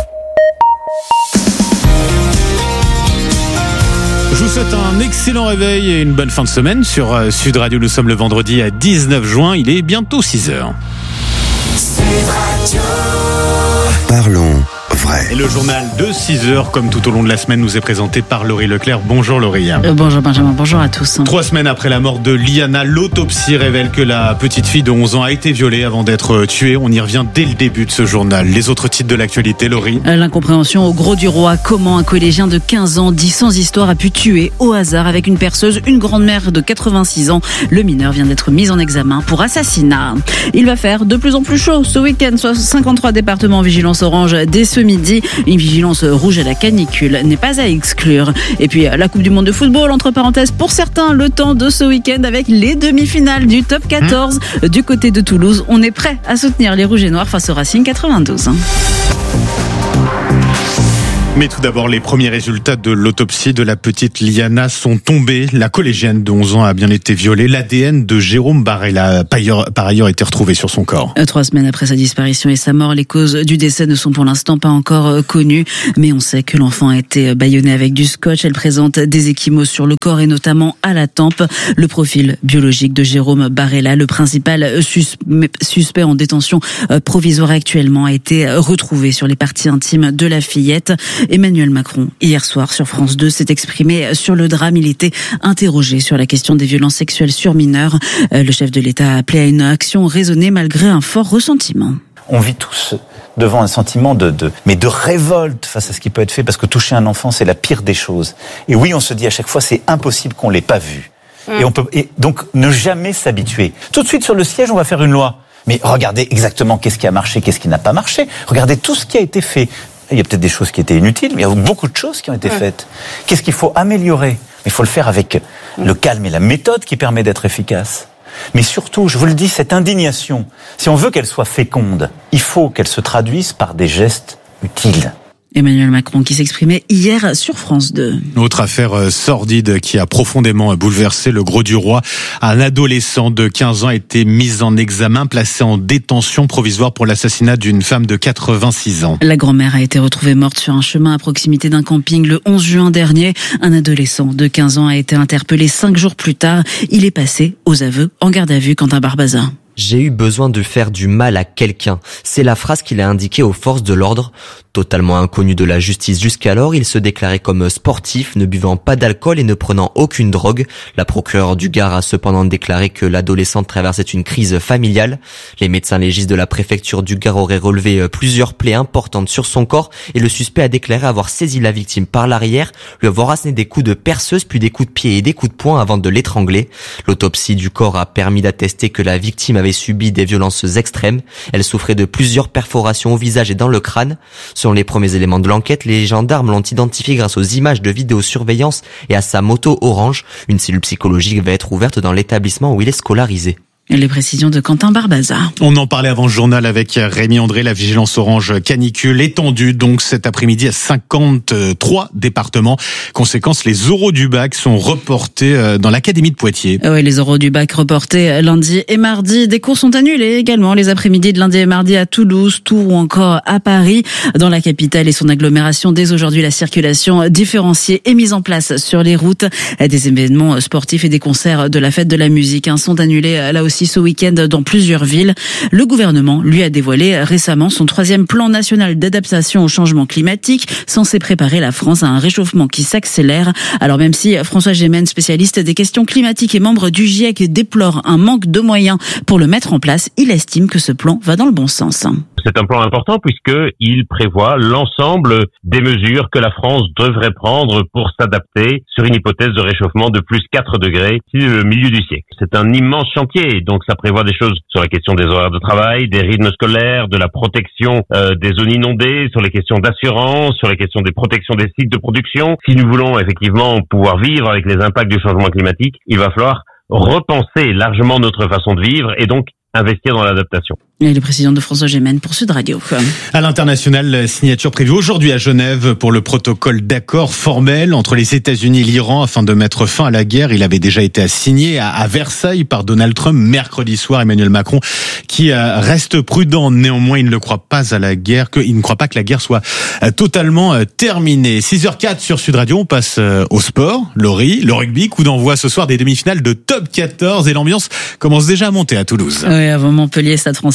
Je vous souhaite un excellent réveil et une bonne fin de semaine sur Sud Radio. Nous sommes le vendredi à dix-neuf juin, il est bientôt six heures. Parlons vrai. Et le journal de six heures, comme tout au long de la semaine, nous est présenté par Laurie Leclerc. Bonjour Laurie. Euh, bonjour Benjamin, bonjour à tous. Trois semaines après la mort de Liana, l'autopsie révèle que la petite fille de onze ans a été violée avant d'être tuée. On y revient dès le début de ce journal. Les autres titres de l'actualité, Laurie. L'incompréhension au Gros du Roi. Comment un collégien de quinze ans, dit sans histoire, a pu tuer au hasard avec une perceuse une grand-mère de quatre-vingt-six ans. Le mineur vient d'être mis en examen pour assassinat. Il va faire de plus en plus chaud ce week-end. cinquante-trois départements en vigilance orange dès ce midi. Une vigilance rouge à la canicule n'est pas à exclure. Et puis la Coupe du Monde de football, entre parenthèses, pour certains, le temps de ce week-end avec les demi-finales du top quatorze. Mmh. Du côté de Toulouse, on est prêt à soutenir les Rouges et Noirs face au Racing quatre-vingt-douze. Mais tout d'abord, les premiers résultats de l'autopsie de la petite Liana sont tombés. La collégienne de onze ans a bien été violée. L'A D N de Jérôme Barella a par ailleurs été retrouvé sur son corps. Trois semaines après sa disparition et sa mort, les causes du décès ne sont pour l'instant pas encore connues. Mais on sait que l'enfant a été bâillonné avec du scotch. Elle présente des ecchymoses sur le corps et notamment à la tempe. Le profil biologique de Jérôme Barella, le principal suspect en détention provisoire actuellement, a été retrouvé sur les parties intimes de la fillette. Emmanuel Macron, hier soir sur France deux, s'est exprimé sur le drame. Il était interrogé sur la question des violences sexuelles sur mineurs. Le chef de l'État a appelé à une action raisonnée malgré un fort ressentiment. On vit tous devant un sentiment de, de, mais de révolte face à ce qui peut être fait, parce que toucher un enfant, c'est la pire des choses. Et oui, on se dit à chaque fois, c'est impossible qu'on l'ait pas vu. Mmh. Et on peut, et donc, ne jamais s'habituer. Tout de suite sur le siège, on va faire une loi. Mais regardez exactement qu'est-ce qui a marché, qu'est-ce qui n'a pas marché. Regardez tout ce qui a été fait. Il y a peut-être des choses qui étaient inutiles, mais il y a beaucoup de choses qui ont été faites. Qu'est-ce qu'il faut améliorer ? Il faut le faire avec le calme et la méthode qui permet d'être efficace. Mais surtout, je vous le dis, cette indignation, si on veut qu'elle soit féconde, il faut qu'elle se traduise par des gestes utiles. Emmanuel Macron qui s'exprimait hier sur France deux. Autre affaire sordide qui a profondément bouleversé le Gros du Roi. Un adolescent de quinze ans a été mis en examen, placé en détention provisoire pour l'assassinat d'une femme de quatre-vingt-six ans. La grand-mère a été retrouvée morte sur un chemin à proximité d'un camping le onze juin dernier. Un adolescent de quinze ans a été interpellé cinq jours plus tard. Il est passé aux aveux en garde à vue. Quentin Barbazan. J'ai eu besoin de faire du mal à quelqu'un. C'est la phrase qu'il a indiquée aux forces de l'ordre. Totalement inconnu de la justice jusqu'alors, il se déclarait comme sportif, ne buvant pas d'alcool et ne prenant aucune drogue. La procureure du Gard a cependant déclaré que l'adolescente traversait une crise familiale. Les médecins légistes de la préfecture du Gard auraient relevé plusieurs plaies importantes sur son corps et le suspect a déclaré avoir saisi la victime par l'arrière, lui avoir asséné des coups de perceuse puis des coups de pied et des coups de poing avant de l'étrangler. L'autopsie du corps a permis d'attester que la victime avait subi des violences extrêmes. Elle souffrait de plusieurs perforations au visage et dans le crâne. Selon les premiers éléments de l'enquête, les gendarmes l'ont identifié grâce aux images de vidéosurveillance et à sa moto orange. Une cellule psychologique va être ouverte dans l'établissement où il est scolarisé. Et les précisions de Quentin Barbaza. On en parlait avant ce journal avec Rémi André, la vigilance orange canicule étendue donc cet après-midi à cinquante-trois départements. Conséquence, les oraux du bac sont reportés dans l'académie de Poitiers. Oui, les oraux du bac reportés lundi et mardi. Des cours sont annulés également les après-midi de lundi et mardi à Toulouse, Tours ou encore à Paris. Dans la capitale et son agglomération, dès aujourd'hui, la circulation différenciée est mise en place sur les routes. Des événements sportifs et des concerts de la fête de la musique sont annulés là aussi ce week-end dans plusieurs villes. Le gouvernement, lui, a dévoilé récemment son troisième plan national d'adaptation au changement climatique, censé préparer la France à un réchauffement qui s'accélère. Alors même si François Gémen, spécialiste des questions climatiques et membre du GIEC, déplore un manque de moyens pour le mettre en place, il estime que ce plan va dans le bon sens. C'est un plan important puisqu'il prévoit l'ensemble des mesures que la France devrait prendre pour s'adapter sur une hypothèse de réchauffement de plus quatre degrés d'ici le milieu du siècle. C'est un immense chantier, donc ça prévoit des choses sur la question des horaires de travail, des rythmes scolaires, de la protection euh, des zones inondées, sur les questions d'assurance, sur les questions des protections des sites de production. Si nous voulons effectivement pouvoir vivre avec les impacts du changement climatique, il va falloir repenser largement notre façon de vivre et donc investir dans l'adaptation. Et les précisions de François Gémen pour Sud Radio. À l'international, signature prévue aujourd'hui à Genève pour le protocole d'accord formel entre les États-Unis et l'Iran afin de mettre fin à la guerre. Il avait déjà été signé à Versailles par Donald Trump mercredi soir. Emmanuel Macron qui reste prudent. Néanmoins, il ne croit pas à la guerre, qu'il ne croit pas que la guerre soit totalement terminée. six heures quatre sur Sud Radio. On passe au sport. Laurie, le rugby, coup d'envoi ce soir des demi-finales de top quatorze et l'ambiance commence déjà à monter à Toulouse. Oui, avant Montpellier, Stade Français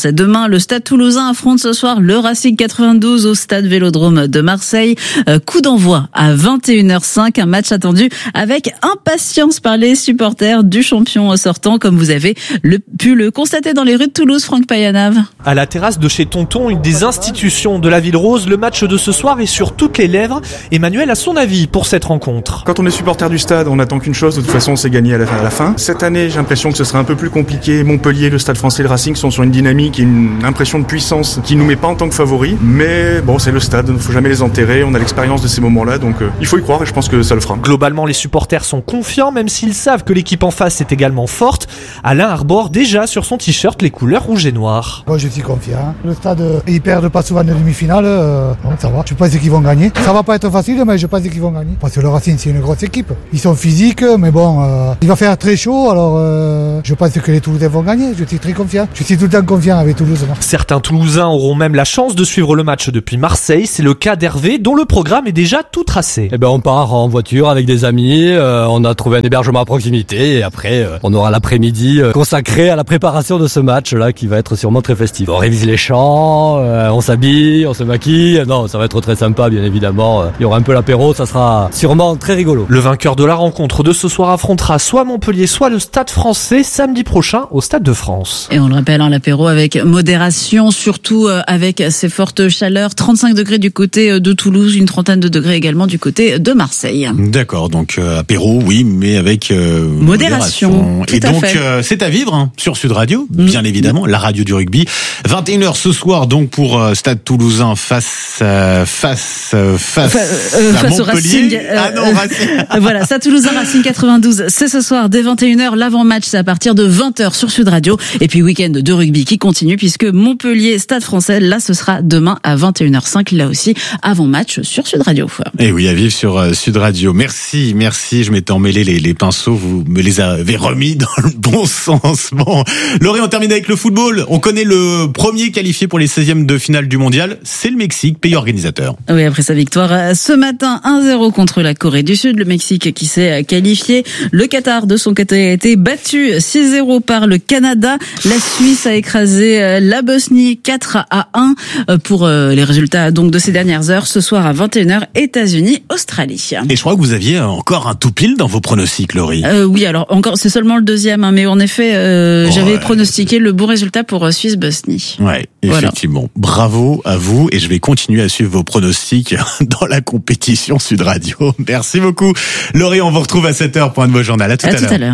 c'est demain. Le Stade Toulousain affronte ce soir le Racing quatre-vingt-douze au Stade Vélodrome de Marseille. Euh, coup d'envoi à vingt et une heures cinq, un match attendu avec impatience par les supporters du champion sortant, comme vous avez le, pu le constater dans les rues de Toulouse. Franck Payanave. À la terrasse de chez Tonton, une des institutions de la Ville Rose, le match de ce soir est sur toutes les lèvres. Emmanuel a son avis pour cette rencontre. Quand on est supporter du stade, on n'attend qu'une chose, de toute façon, c'est gagner à la, à la fin. Cette année, j'ai l'impression que ce sera un peu plus compliqué. Montpellier, le Stade Français et le Racing sont sur une dynamique et une impression de puissance qui nous met pas en tant que favoris. Mais bon, c'est le stade, il ne faut jamais les enterrer. On a l'expérience de ces moments-là, donc euh, il faut y croire et je pense que ça le fera. Globalement, les supporters sont confiants, même s'ils savent que l'équipe en face est également forte. Alain arbore déjà sur son t-shirt les couleurs rouge et noir. Moi, je suis confiant. Le stade, ils perdent pas souvent de demi-finale. Euh, bon, ça va. Je pense qu'ils vont gagner. Ça va pas être facile, mais je pense qu'ils vont gagner. Parce que le Racing, c'est une grosse équipe. Ils sont physiques, mais bon, euh, il va faire très chaud. Alors, euh, je pense que les Toulousains vont gagner. Je suis très confiant. Je suis tout le temps confiant avec Toulouse. Moi. Certains Toulousains auront même la chance de suivre le match depuis Marseille. C'est le cas d'Hervé, dont le programme est déjà tout tracé. Eh ben, on part en voiture avec des amis. Euh, on a trouvé un hébergement à proximité et après, euh, on aura l'après-midi euh, consacré à la préparation de ce match-là qui va être sûrement très festif. On révise les chants, euh, on s'habille, on se maquille. Non, ça va être très sympa, bien évidemment. Il y aura un peu l'apéro, ça sera sûrement très rigolo. Le vainqueur de la rencontre de ce soir affrontera soit Montpellier, soit le Stade Français samedi prochain au Stade de France. Et on le rappelle, hein, l'apéro avec modération, surtout euh, avec ces fortes chaleurs. trente-cinq degrés du côté de Toulouse, une trentaine de degrés également du côté de Marseille. D'accord, donc euh, apéro, oui, mais avec euh, modération. modération. Tout Et à donc, fait. euh, c'est à vivre hein, sur Sud Radio, mmh. bien évidemment, la radio du rugby. vingt et une heures ce soir, donc pour euh, Stade Toulousain face euh, face euh, face, euh, à face Montpellier. Au Racing. Euh, ah non, Racing. Voilà, Stade Toulousain Racing quatre-vingt-douze, c'est ce soir dès vingt et une heures. L'avant-match, c'est à partir de vingt heures sur Sud Radio. Et puis week-end de rugby qui continue puisque Montpellier, Stade Français, là ce sera demain à vingt et une heures cinq, là aussi avant-match sur Sud Radio. Et oui, à vivre sur euh, Sud Radio. Merci, merci. Je m'étais emmêlé les, les pinceaux, vous me les avez remis dans le bon sens. Bon, Laurie, on termine avec le football. On connaît le premier qualifié pour les seizièmes de finale du mondial, c'est le Mexique, pays organisateur. Oui, après sa victoire ce matin un zéro contre la Corée du Sud, le Mexique qui s'est qualifié. Le Qatar de son côté a été battu six zéro par le Canada. La Suisse a écrasé la Bosnie quatre à un pour les résultats donc de ces dernières heures. Ce soir à vingt et une heures, États-Unis, Australie. Et je crois que vous aviez encore un tout pile dans vos pronostics, Laurie. Euh, oui, alors encore, c'est seulement le deuxième, hein, mais en effet, euh, oh, j'avais ouais. pronostiqué le bon résultat pour Suisse-Bosnie. Ouais, effectivement. Voilà. Bravo à vous et je vais continuer à suivre vos pronostics dans la compétition Sud Radio. Merci beaucoup. Laurie, on vous retrouve à sept heures pour un nouveau journal. À tout à, à l'heure. Tout à l'heure.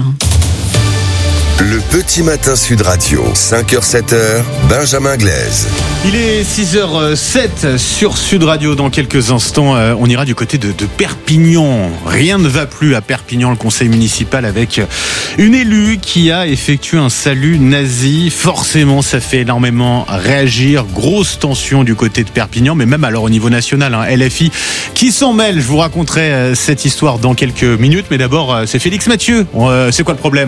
Le petit matin Sud Radio, cinq heures sept heures, Benjamin Glaise. Il est six heures sept sur Sud Radio. Dans quelques instants, euh, on ira du côté de, de Perpignan. Rien ne va plus à Perpignan, le conseil municipal, avec une élue qui a effectué un salut nazi. Forcément, ça fait énormément réagir. Grosse tension du côté de Perpignan, mais même alors au niveau national, hein, L F I qui s'en mêle. Je vous raconterai euh, cette histoire dans quelques minutes. Mais d'abord, euh, c'est Félix Mathieu. Euh, c'est quoi le problème ?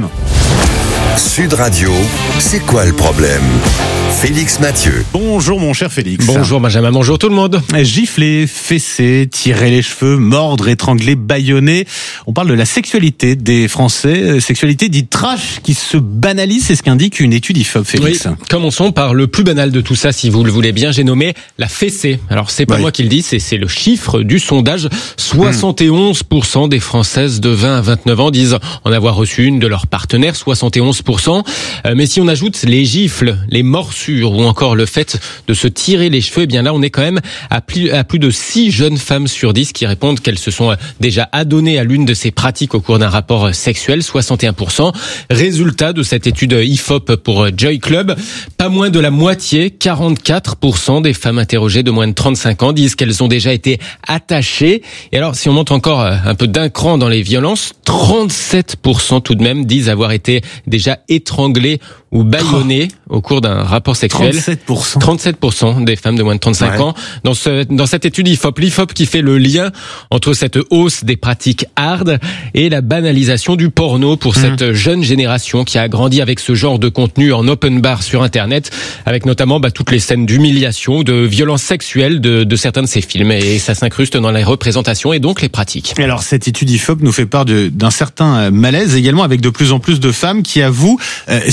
Sud Radio, c'est quoi le problème ? Félix Mathieu. Bonjour mon cher Félix. Bonjour Benjamin, bonjour tout le monde. Gifler, fesser, tirer les cheveux, mordre, étrangler, bâillonner. On parle de la sexualité des Français, sexualité dite trash qui se banalise, c'est ce qu'indique une étude I F O P, Félix. Oui, commençons par le plus banal de tout ça, si vous le voulez bien, j'ai nommé la fessée. Alors c'est pas oui. moi qui le dis, c'est, c'est le chiffre du sondage. soixante et onze pour cent des Françaises de vingt à vingt-neuf ans disent en avoir reçu une de leurs partenaires, soixante et onze pour cent. Mais si on ajoute les gifles, les morsures ou encore le fait de se tirer les cheveux, eh bien là on est quand même à plus, à plus de six jeunes femmes sur dix qui répondent qu'elles se sont déjà adonnées à l'une de ces pratiques au cours d'un rapport sexuel, soixante et un pour cent. Résultat de cette étude I F O P pour Joy Club, pas moins de la moitié, quarante-quatre pour cent des femmes interrogées de moins de trente-cinq ans disent qu'elles ont déjà été attachées. Et alors si on monte encore un peu d'un cran dans les violences, trente-sept pour cent tout de même disent avoir été déjà étranglées ou bâillonnées oh. au cours d'un rapport sexuel. trente-sept pour cent. trente-sept pour cent des femmes de moins de trente-cinq ouais. ans. Dans ce, dans cette étude I F O P, l'I F O P qui fait le lien entre cette hausse des pratiques hard et la banalisation du porno pour mmh. cette jeune génération qui a grandi avec ce genre de contenu en open bar sur Internet, avec notamment bah, toutes les scènes d'humiliation, de violence sexuelle de, de certains de ces films. Et ça s'incruste dans les représentations et donc les pratiques. Et alors cette étude I F O P nous fait part de, d'un certain malaise également avec de plus en plus de femmes qui avouent euh, simuler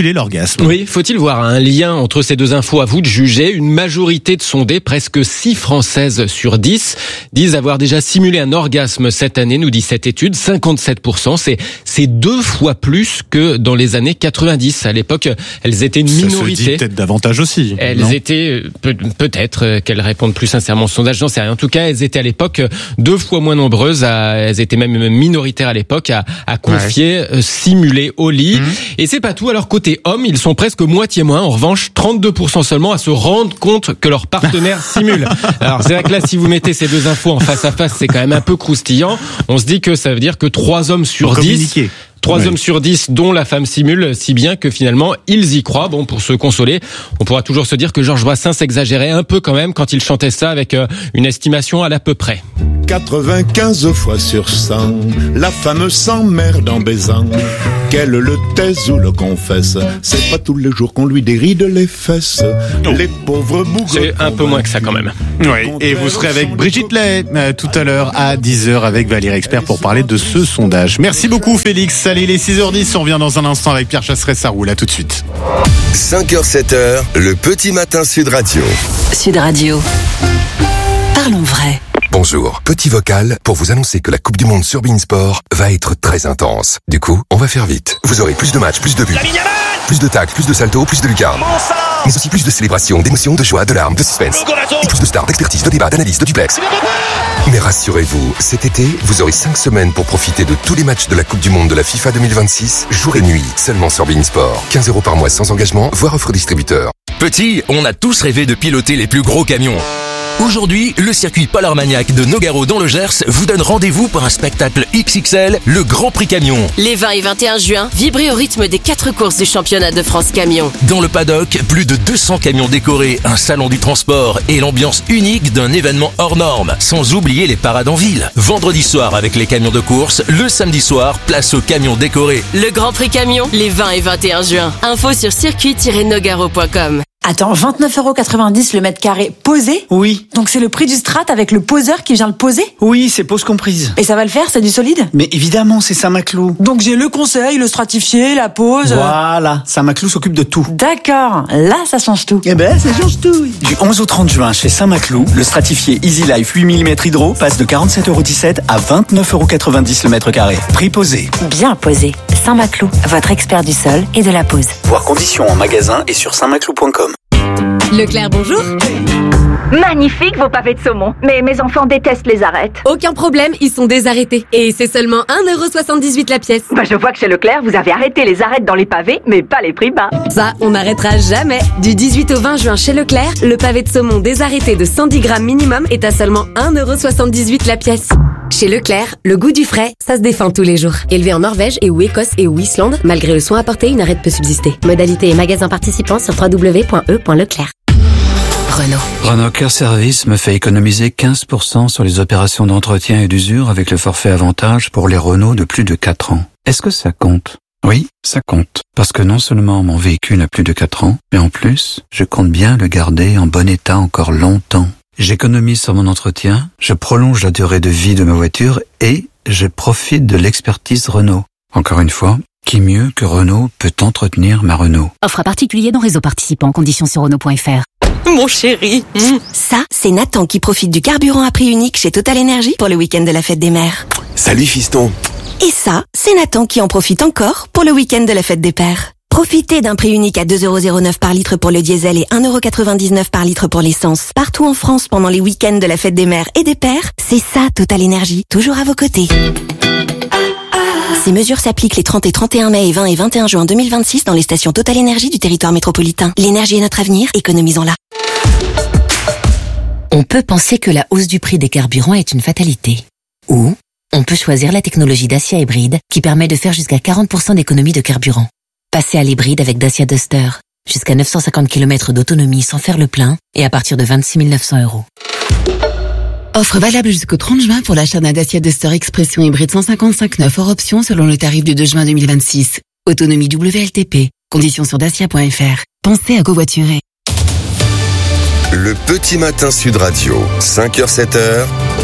simuler l'orgasme. Oui, faut-il voir un lien entre ces deux infos? À vous de juger. Une majorité de sondés, presque six Françaises sur dix, disent avoir déjà simulé un orgasme cette année, nous dit cette étude. cinquante-sept pour cent, c'est, c'est deux fois plus que dans les années quatre-vingt-dix. À l'époque, elles étaient une minorité. Ça se dit peut-être davantage aussi. Elles non étaient, peut, peut-être qu'elles répondent plus sincèrement au sondage, j'en sais rien. En tout cas, elles étaient à l'époque deux fois moins nombreuses, à, elles étaient même minoritaires à l'époque à, à confier, ouais. euh, simuler au lit. Mmh. Et c'est pas tout. Alors côté hommes, ils sont presque moitié moins. En revanche, trente-deux pour cent seulement à se rendre compte que leur partenaire simule. Alors c'est vrai que là, si vous mettez ces deux infos en face à face, c'est quand même un peu croustillant. On se dit que ça veut dire que trois hommes sur dix... Trois oui. hommes sur dix, dont la femme simule, si bien que finalement, ils y croient. Bon, pour se consoler, on pourra toujours se dire que Georges Brassens exagérait un peu quand même quand il chantait ça avec une estimation à l'à peu près. quatre-vingt-quinze fois sur cent, la femme s'emmerde en baisant. Qu'elle le taise ou le confesse, c'est pas tous les jours qu'on lui déride les fesses. Oh. Les pauvres bougres. C'est un peu moins que ça quand même. Oui, et vous serez avec Brigitte Lay euh, tout à l'heure à dix heures avec Valérie Expert pour parler de ce sondage. Merci beaucoup Félix. Allez, il est six heures dix, on revient dans un instant avec Pierre Chasseret-Saroul. À tout de suite. cinq heures sept heures, le petit matin Sud Radio. Sud Radio. Parlons vrai. Bonjour, petit vocal pour vous annoncer que la Coupe du Monde sur Beansport va être très intense. Du coup, on va faire vite. Vous aurez plus de matchs, plus de buts, plus de tacles, plus de saltos, plus de lucarnes. Mais aussi plus de célébrations, d'émotions, de joie, de larmes, de suspense. Et plus de stars, d'expertise, de débat, d'analyse, de duplex. Mais rassurez-vous, cet été, vous aurez cinq semaines pour profiter de tous les matchs de la Coupe du Monde de la FIFA deux mille vingt-six, jour et nuit, seulement sur Beansport. quinze euros par mois sans engagement, voire offre distributeur. Petit, on a tous rêvé de piloter les plus gros camions. Aujourd'hui, le circuit Polarmaniac de Nogaro dans le Gers vous donne rendez-vous pour un spectacle X X L, le Grand Prix Camion. Les vingt et vingt et un juin, vibrez au rythme des quatre courses du championnat de France Camion. Dans le paddock, plus de deux cents camions décorés, un salon du transport et l'ambiance unique d'un événement hors norme. Sans oublier les parades en ville. Vendredi soir avec les camions de course, le samedi soir, place aux camions décorés. Le Grand Prix Camion, les vingt et vingt et un juin. Info sur circuit tiret nogaro point com. Attends, vingt-neuf euros quatre-vingt-dix le mètre carré posé? Oui. Donc c'est le prix du strat avec le poseur qui vient le poser? Oui, c'est pose comprise. Et ça va le faire, c'est du solide? Mais évidemment, c'est Saint-Maclou. Donc j'ai le conseil, le stratifié, la pose... Voilà, Saint-Maclou s'occupe de tout. D'accord, là ça change tout. Eh ben, ça change tout. Du onze au trente juin, chez Saint-Maclou, le stratifié Easy Life huit millimètres hydro passe de quarante-sept euros dix-sept à vingt-neuf euros quatre-vingt-dix le mètre carré. Prix posé. Bien posé. Saint-Maclou, votre expert du sol et de la pose. Voir conditions en magasin et sur saint maclou point com. Leclerc, bonjour. Magnifique vos pavés de saumon, mais mes enfants détestent les arêtes. Aucun problème, ils sont désarrêtés. Et c'est seulement un euro soixante-dix-huit la pièce. Bah je vois que chez Leclerc, vous avez arrêté les arêtes dans les pavés, mais pas les prix bas. Ça, on n'arrêtera jamais. Du dix-huit au vingt juin chez Leclerc, le pavé de saumon désarrêté de cent dix grammes minimum est à seulement un euro soixante-dix-huit la pièce. Chez Leclerc, le goût du frais, ça se défend tous les jours. Élevé en Norvège et ou Écosse et ou Islande, malgré le soin apporté, une arête peut subsister. Modalité et magasin participants sur w w w point e point leclerc. Renault. Renault Care Service me fait économiser quinze pour cent sur les opérations d'entretien et d'usure avec le forfait avantage pour les Renault de plus de quatre ans. Est-ce que ça compte? Oui, ça compte. Parce que non seulement mon véhicule a plus de quatre ans, mais en plus, je compte bien le garder en bon état encore longtemps. J'économise sur mon entretien, je prolonge la durée de vie de ma voiture et je profite de l'expertise Renault. Encore une fois, qui mieux que Renault peut entretenir ma Renault? Offre à particulier dans réseau participant, conditions sur Renault point F R. Mon chéri. Mmh. Ça, c'est Nathan qui profite du carburant à prix unique chez Total Energy pour le week-end de la fête des mères. Salut fiston. Et ça, c'est Nathan qui en profite encore pour le week-end de la fête des pères. Profitez d'un prix unique à deux euros zéro neuf par litre pour le diesel et un euro quatre-vingt-dix-neuf par litre pour l'essence. Partout en France pendant les week-ends de la fête des mères et des pères, c'est ça Total Energy, toujours à vos côtés. Ces mesures s'appliquent les trente et trente et un mai et vingt et vingt et un juin deux mille vingt-six dans les stations Total Energy du territoire métropolitain. L'énergie est notre avenir, économisons-la. On peut penser que la hausse du prix des carburants est une fatalité. Ou on peut choisir la technologie Dacia hybride qui permet de faire jusqu'à quarante pour cent d'économie de carburant. Passez à l'hybride avec Dacia Duster. Jusqu'à neuf cent cinquante kilomètres d'autonomie sans faire le plein et à partir de vingt-six mille neuf cents euros. Offre valable jusqu'au trente juin pour l'achat d'un Dacia Duster Expression hybride cent cinquante-cinq neuf hors option selon le tarif du deux juin deux mille vingt-six. Autonomie W L T P. Conditions sur dacia point F R. Pensez à covoiturer. Le petit matin Sud Radio, cinq heures sept heures,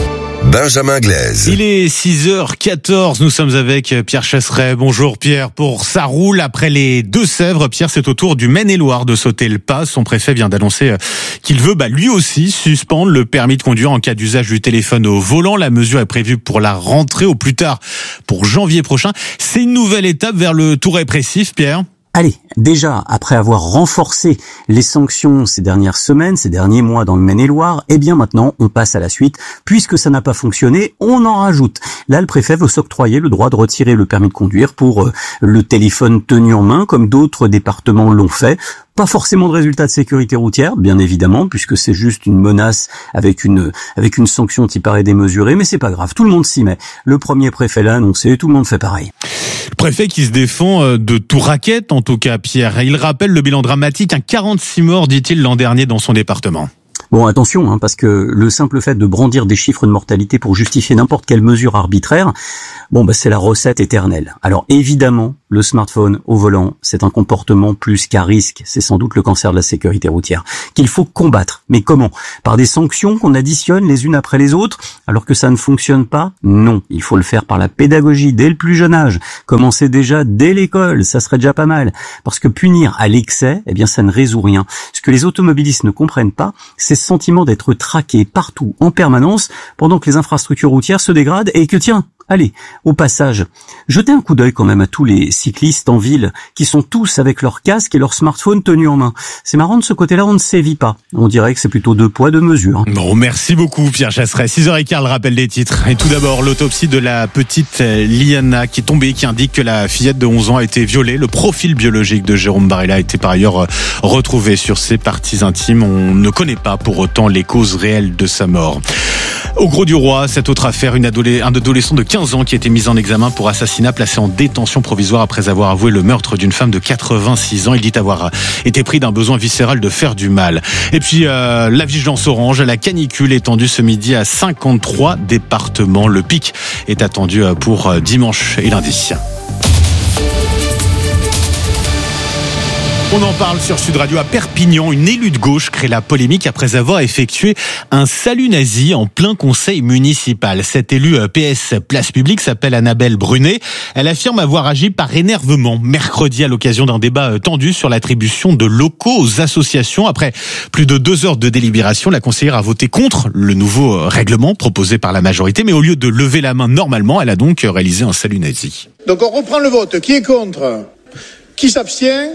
Benjamin Glaise. Il est six heures quatorze, nous sommes avec Pierre Chasseret. Bonjour Pierre, pour Ça roule après les Deux-Sèvres. Pierre, c'est au tour du Maine-et-Loire de sauter le pas. Son préfet vient d'annoncer qu'il veut bah, lui aussi suspendre le permis de conduire en cas d'usage du téléphone au volant. La mesure est prévue pour la rentrée au plus tard pour janvier prochain. C'est une nouvelle étape vers le tout répressif, Pierre. Allez, déjà, après avoir renforcé les sanctions ces dernières semaines, ces derniers mois dans le Maine-et-Loire, eh bien maintenant, on passe à la suite. Puisque ça n'a pas fonctionné, on en rajoute. Là, le préfet veut s'octroyer le droit de retirer le permis de conduire pour euh, le téléphone tenu en main, comme d'autres départements l'ont fait. Pas forcément de résultat de sécurité routière, bien évidemment, puisque c'est juste une menace avec une avec une sanction qui paraît démesurée, mais c'est pas grave, tout le monde s'y met. Le premier préfet l'a annoncé, tout le monde fait pareil. Le préfet qui se défend de tout racket, en tout cas, Pierre. Il rappelle le bilan dramatique, un quarante-six morts, dit-il, l'an dernier dans son département. Bon, attention, hein, parce que le simple fait de brandir des chiffres de mortalité pour justifier n'importe quelle mesure arbitraire, bon, bah, c'est la recette éternelle. Alors, évidemment, le smartphone au volant, c'est un comportement plus qu'à risque. C'est sans doute le cancer de la sécurité routière qu'il faut combattre. Mais comment? Par des sanctions qu'on additionne les unes après les autres, alors que ça ne fonctionne pas? Non. Il faut le faire par la pédagogie dès le plus jeune âge. Commencer déjà dès l'école, ça serait déjà pas mal. Parce que punir à l'excès, eh bien, ça ne résout rien. Ce que les automobilistes ne comprennent pas, c'est ce sentiment d'être traqué partout, en permanence, pendant que les infrastructures routières se dégradent et que, tiens, allez, au passage, jetez un coup d'œil quand même à tous les cyclistes en ville qui sont tous avec leur casque et leur smartphone tenu en main. C'est marrant, de ce côté-là, on ne sévit pas. On dirait que c'est plutôt deux poids, deux mesures. Bon, merci beaucoup Pierre Chasseret. six heures quinze, le rappel des titres. Et tout d'abord, l'autopsie de la petite Liana qui est tombée, qui indique que la fillette de onze ans a été violée. Le profil biologique de Jérôme Barella a été par ailleurs retrouvé sur ses parties intimes. On ne connaît pas pour autant les causes réelles de sa mort. Au Gros du Roi, cette autre affaire, une adolé- un adolescent de quinze ans qui a été mis en examen pour assassinat, placé en détention provisoire après avoir avoué le meurtre d'une femme de quatre-vingt-six ans. Il dit avoir été pris d'un besoin viscéral de faire du mal. Et puis euh, la vigilance orange, la canicule étendue ce midi à cinquante-trois départements. Le pic est attendu pour dimanche et lundi. On en parle sur Sud Radio. À Perpignan, une élue de gauche crée la polémique après avoir effectué un salut nazi en plein conseil municipal. Cette élue P S Place Publique s'appelle Annabelle Brunet. Elle affirme avoir agi par énervement mercredi à l'occasion d'un débat tendu sur l'attribution de locaux aux associations. Après plus de deux heures de délibération, la conseillère a voté contre le nouveau règlement proposé par la majorité. Mais au lieu de lever la main normalement, elle a donc réalisé un salut nazi. Donc on reprend le vote. Qui est contre? Qui s'abstient?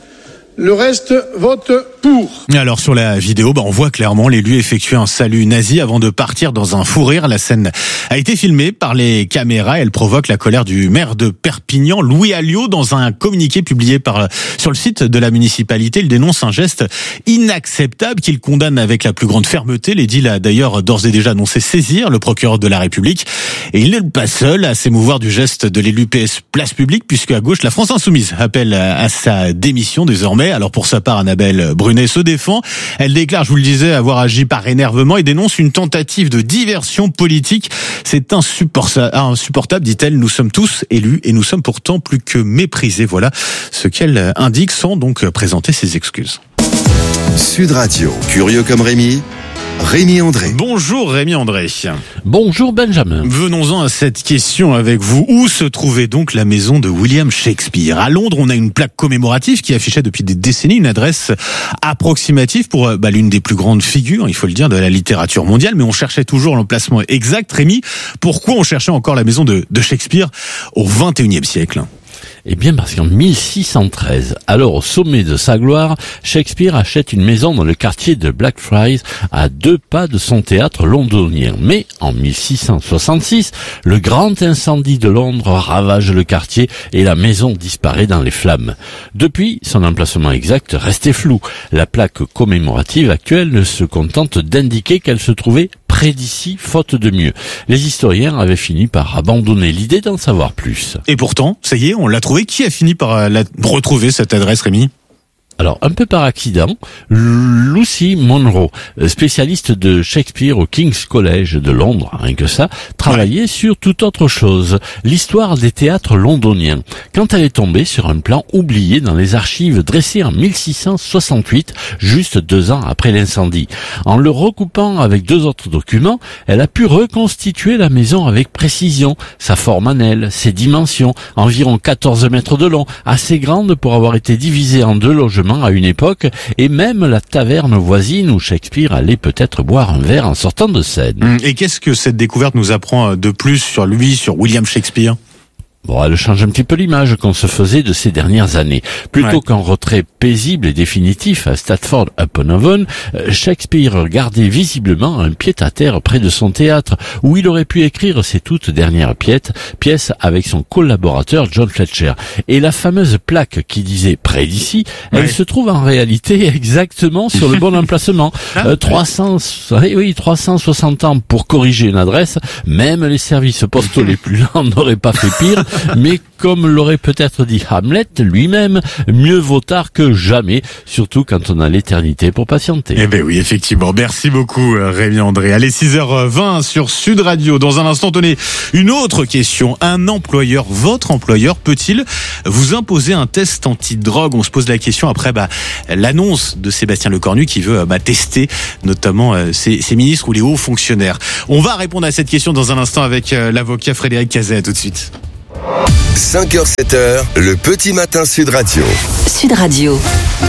Le reste vote pour. Alors sur la vidéo, bah on voit clairement l'élu effectuer un salut nazi avant de partir dans un fou rire. La scène a été filmée par les caméras. Elle provoque la colère du maire de Perpignan, Louis Alliot. Dans un communiqué publié par sur le site de la municipalité, il dénonce un geste inacceptable qu'il condamne avec la plus grande fermeté. L'édile a d'ailleurs d'ores et déjà annoncé saisir le procureur de la République. Et il n'est pas seul à s'émouvoir du geste de l'élu P S Place Publique, puisque à gauche, la France Insoumise appelle à sa démission désormais. Alors pour sa part, Annabelle Brunet se défend. Elle déclare, je vous le disais, avoir agi par énervement et dénonce une tentative de diversion politique. C'est insupportable, dit-elle. Nous sommes tous élus et nous sommes pourtant plus que méprisés. Voilà ce qu'elle indique sans donc présenter ses excuses. Sud Radio, curieux comme Rémi, Rémi André. Bonjour Rémi André. Bonjour Benjamin. Venons-en à cette question avec vous. Où se trouvait donc la maison de William Shakespeare? À Londres, on a une plaque commémorative qui affichait depuis des décennies une adresse approximative pour bah, l'une des plus grandes figures, il faut le dire, de la littérature mondiale. Mais on cherchait toujours l'emplacement exact. Rémi, pourquoi on cherchait encore la maison de, de Shakespeare au vingt et unième siècle? Eh bien parce qu'en mille six cent treize, alors au sommet de sa gloire, Shakespeare achète une maison dans le quartier de Blackfriars à deux pas de son théâtre londonien. Mais en mille six cent soixante-six, le grand incendie de Londres ravage le quartier et la maison disparaît dans les flammes. Depuis, son emplacement exact restait flou. La plaque commémorative actuelle ne se contente d'indiquer qu'elle se trouvait près d'ici, faute de mieux. Les historiens avaient fini par abandonner l'idée d'en savoir plus. Et pourtant, ça y est, on l'a trouvé. Qui a fini par la retrouver, cette adresse, Rémi? Alors, un peu par accident, Lucy Monroe, spécialiste de Shakespeare au King's College de Londres, rien que ça, travaillait ouais. sur toute autre chose, l'histoire des théâtres londoniens, quand elle est tombée sur un plan oublié dans les archives dressées en mille six cent soixante-huit, juste deux ans après l'incendie. En le recoupant avec deux autres documents, elle a pu reconstituer la maison avec précision, sa forme en aile, ses dimensions, environ quatorze mètres de long, assez grande pour avoir été divisée en deux logements à une époque, et même la taverne voisine où Shakespeare allait peut-être boire un verre en sortant de scène. Et qu'est-ce que cette découverte nous apprend de plus sur lui, sur William Shakespeare ? Bon, elle change un petit peu l'image qu'on se faisait de ces dernières années. Plutôt ouais. qu'un retrait paisible et définitif à Stratford-upon-Avon, Shakespeare gardait visiblement un pied-à-terre près de son théâtre, où il aurait pu écrire ses toutes dernières pièces, pièces avec son collaborateur John Fletcher. Et la fameuse plaque qui disait « près d'ici ouais. », elle se trouve en réalité exactement sur le bon emplacement. euh, trois cents, oui, trois cent soixante ans pour corriger une adresse, même les services postaux les plus lents n'auraient pas fait pire. Mais comme l'aurait peut-être dit Hamlet lui-même, mieux vaut tard que jamais, surtout quand on a l'éternité pour patienter. Eh ben oui, effectivement. Merci beaucoup, Rémi André. Allez, six heures vingt sur Sud Radio. Dans un instant, tenez, une autre question. Un employeur, votre employeur, peut-il vous imposer un test antidrogue ? On se pose la question après bah, l'annonce de Sébastien Lecornu qui veut bah, tester notamment euh, ses, ses ministres ou les hauts fonctionnaires. On va répondre à cette question dans un instant avec euh, l'avocat Frédéric Cazet. À tout de suite. cinq heures sept heures, le petit matin Sud Radio. Sud Radio.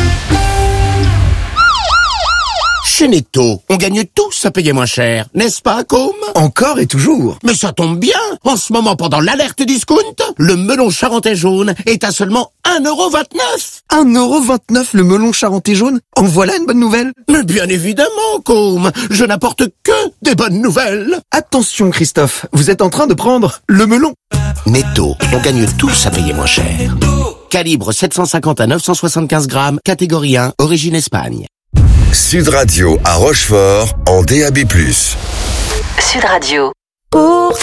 Chez Netto, on gagne tous à payer moins cher, n'est-ce pas, Com ? Encore et toujours. Mais ça tombe bien. En ce moment, pendant l'alerte discount, le melon charentais jaune est à seulement un euro vingt-neuf. un euro vingt-neuf le melon charentais jaune ? En voilà une bonne nouvelle ? Mais bien évidemment, Com. Je n'apporte que des bonnes nouvelles. Attention, Christophe, vous êtes en train de prendre le melon. Netto, on gagne tous à payer moins cher. Calibre sept cent cinquante à neuf cent soixante-quinze grammes, catégorie un, origine Espagne. Sud Radio à Rochefort en D A B plus. Sud Radio. Pour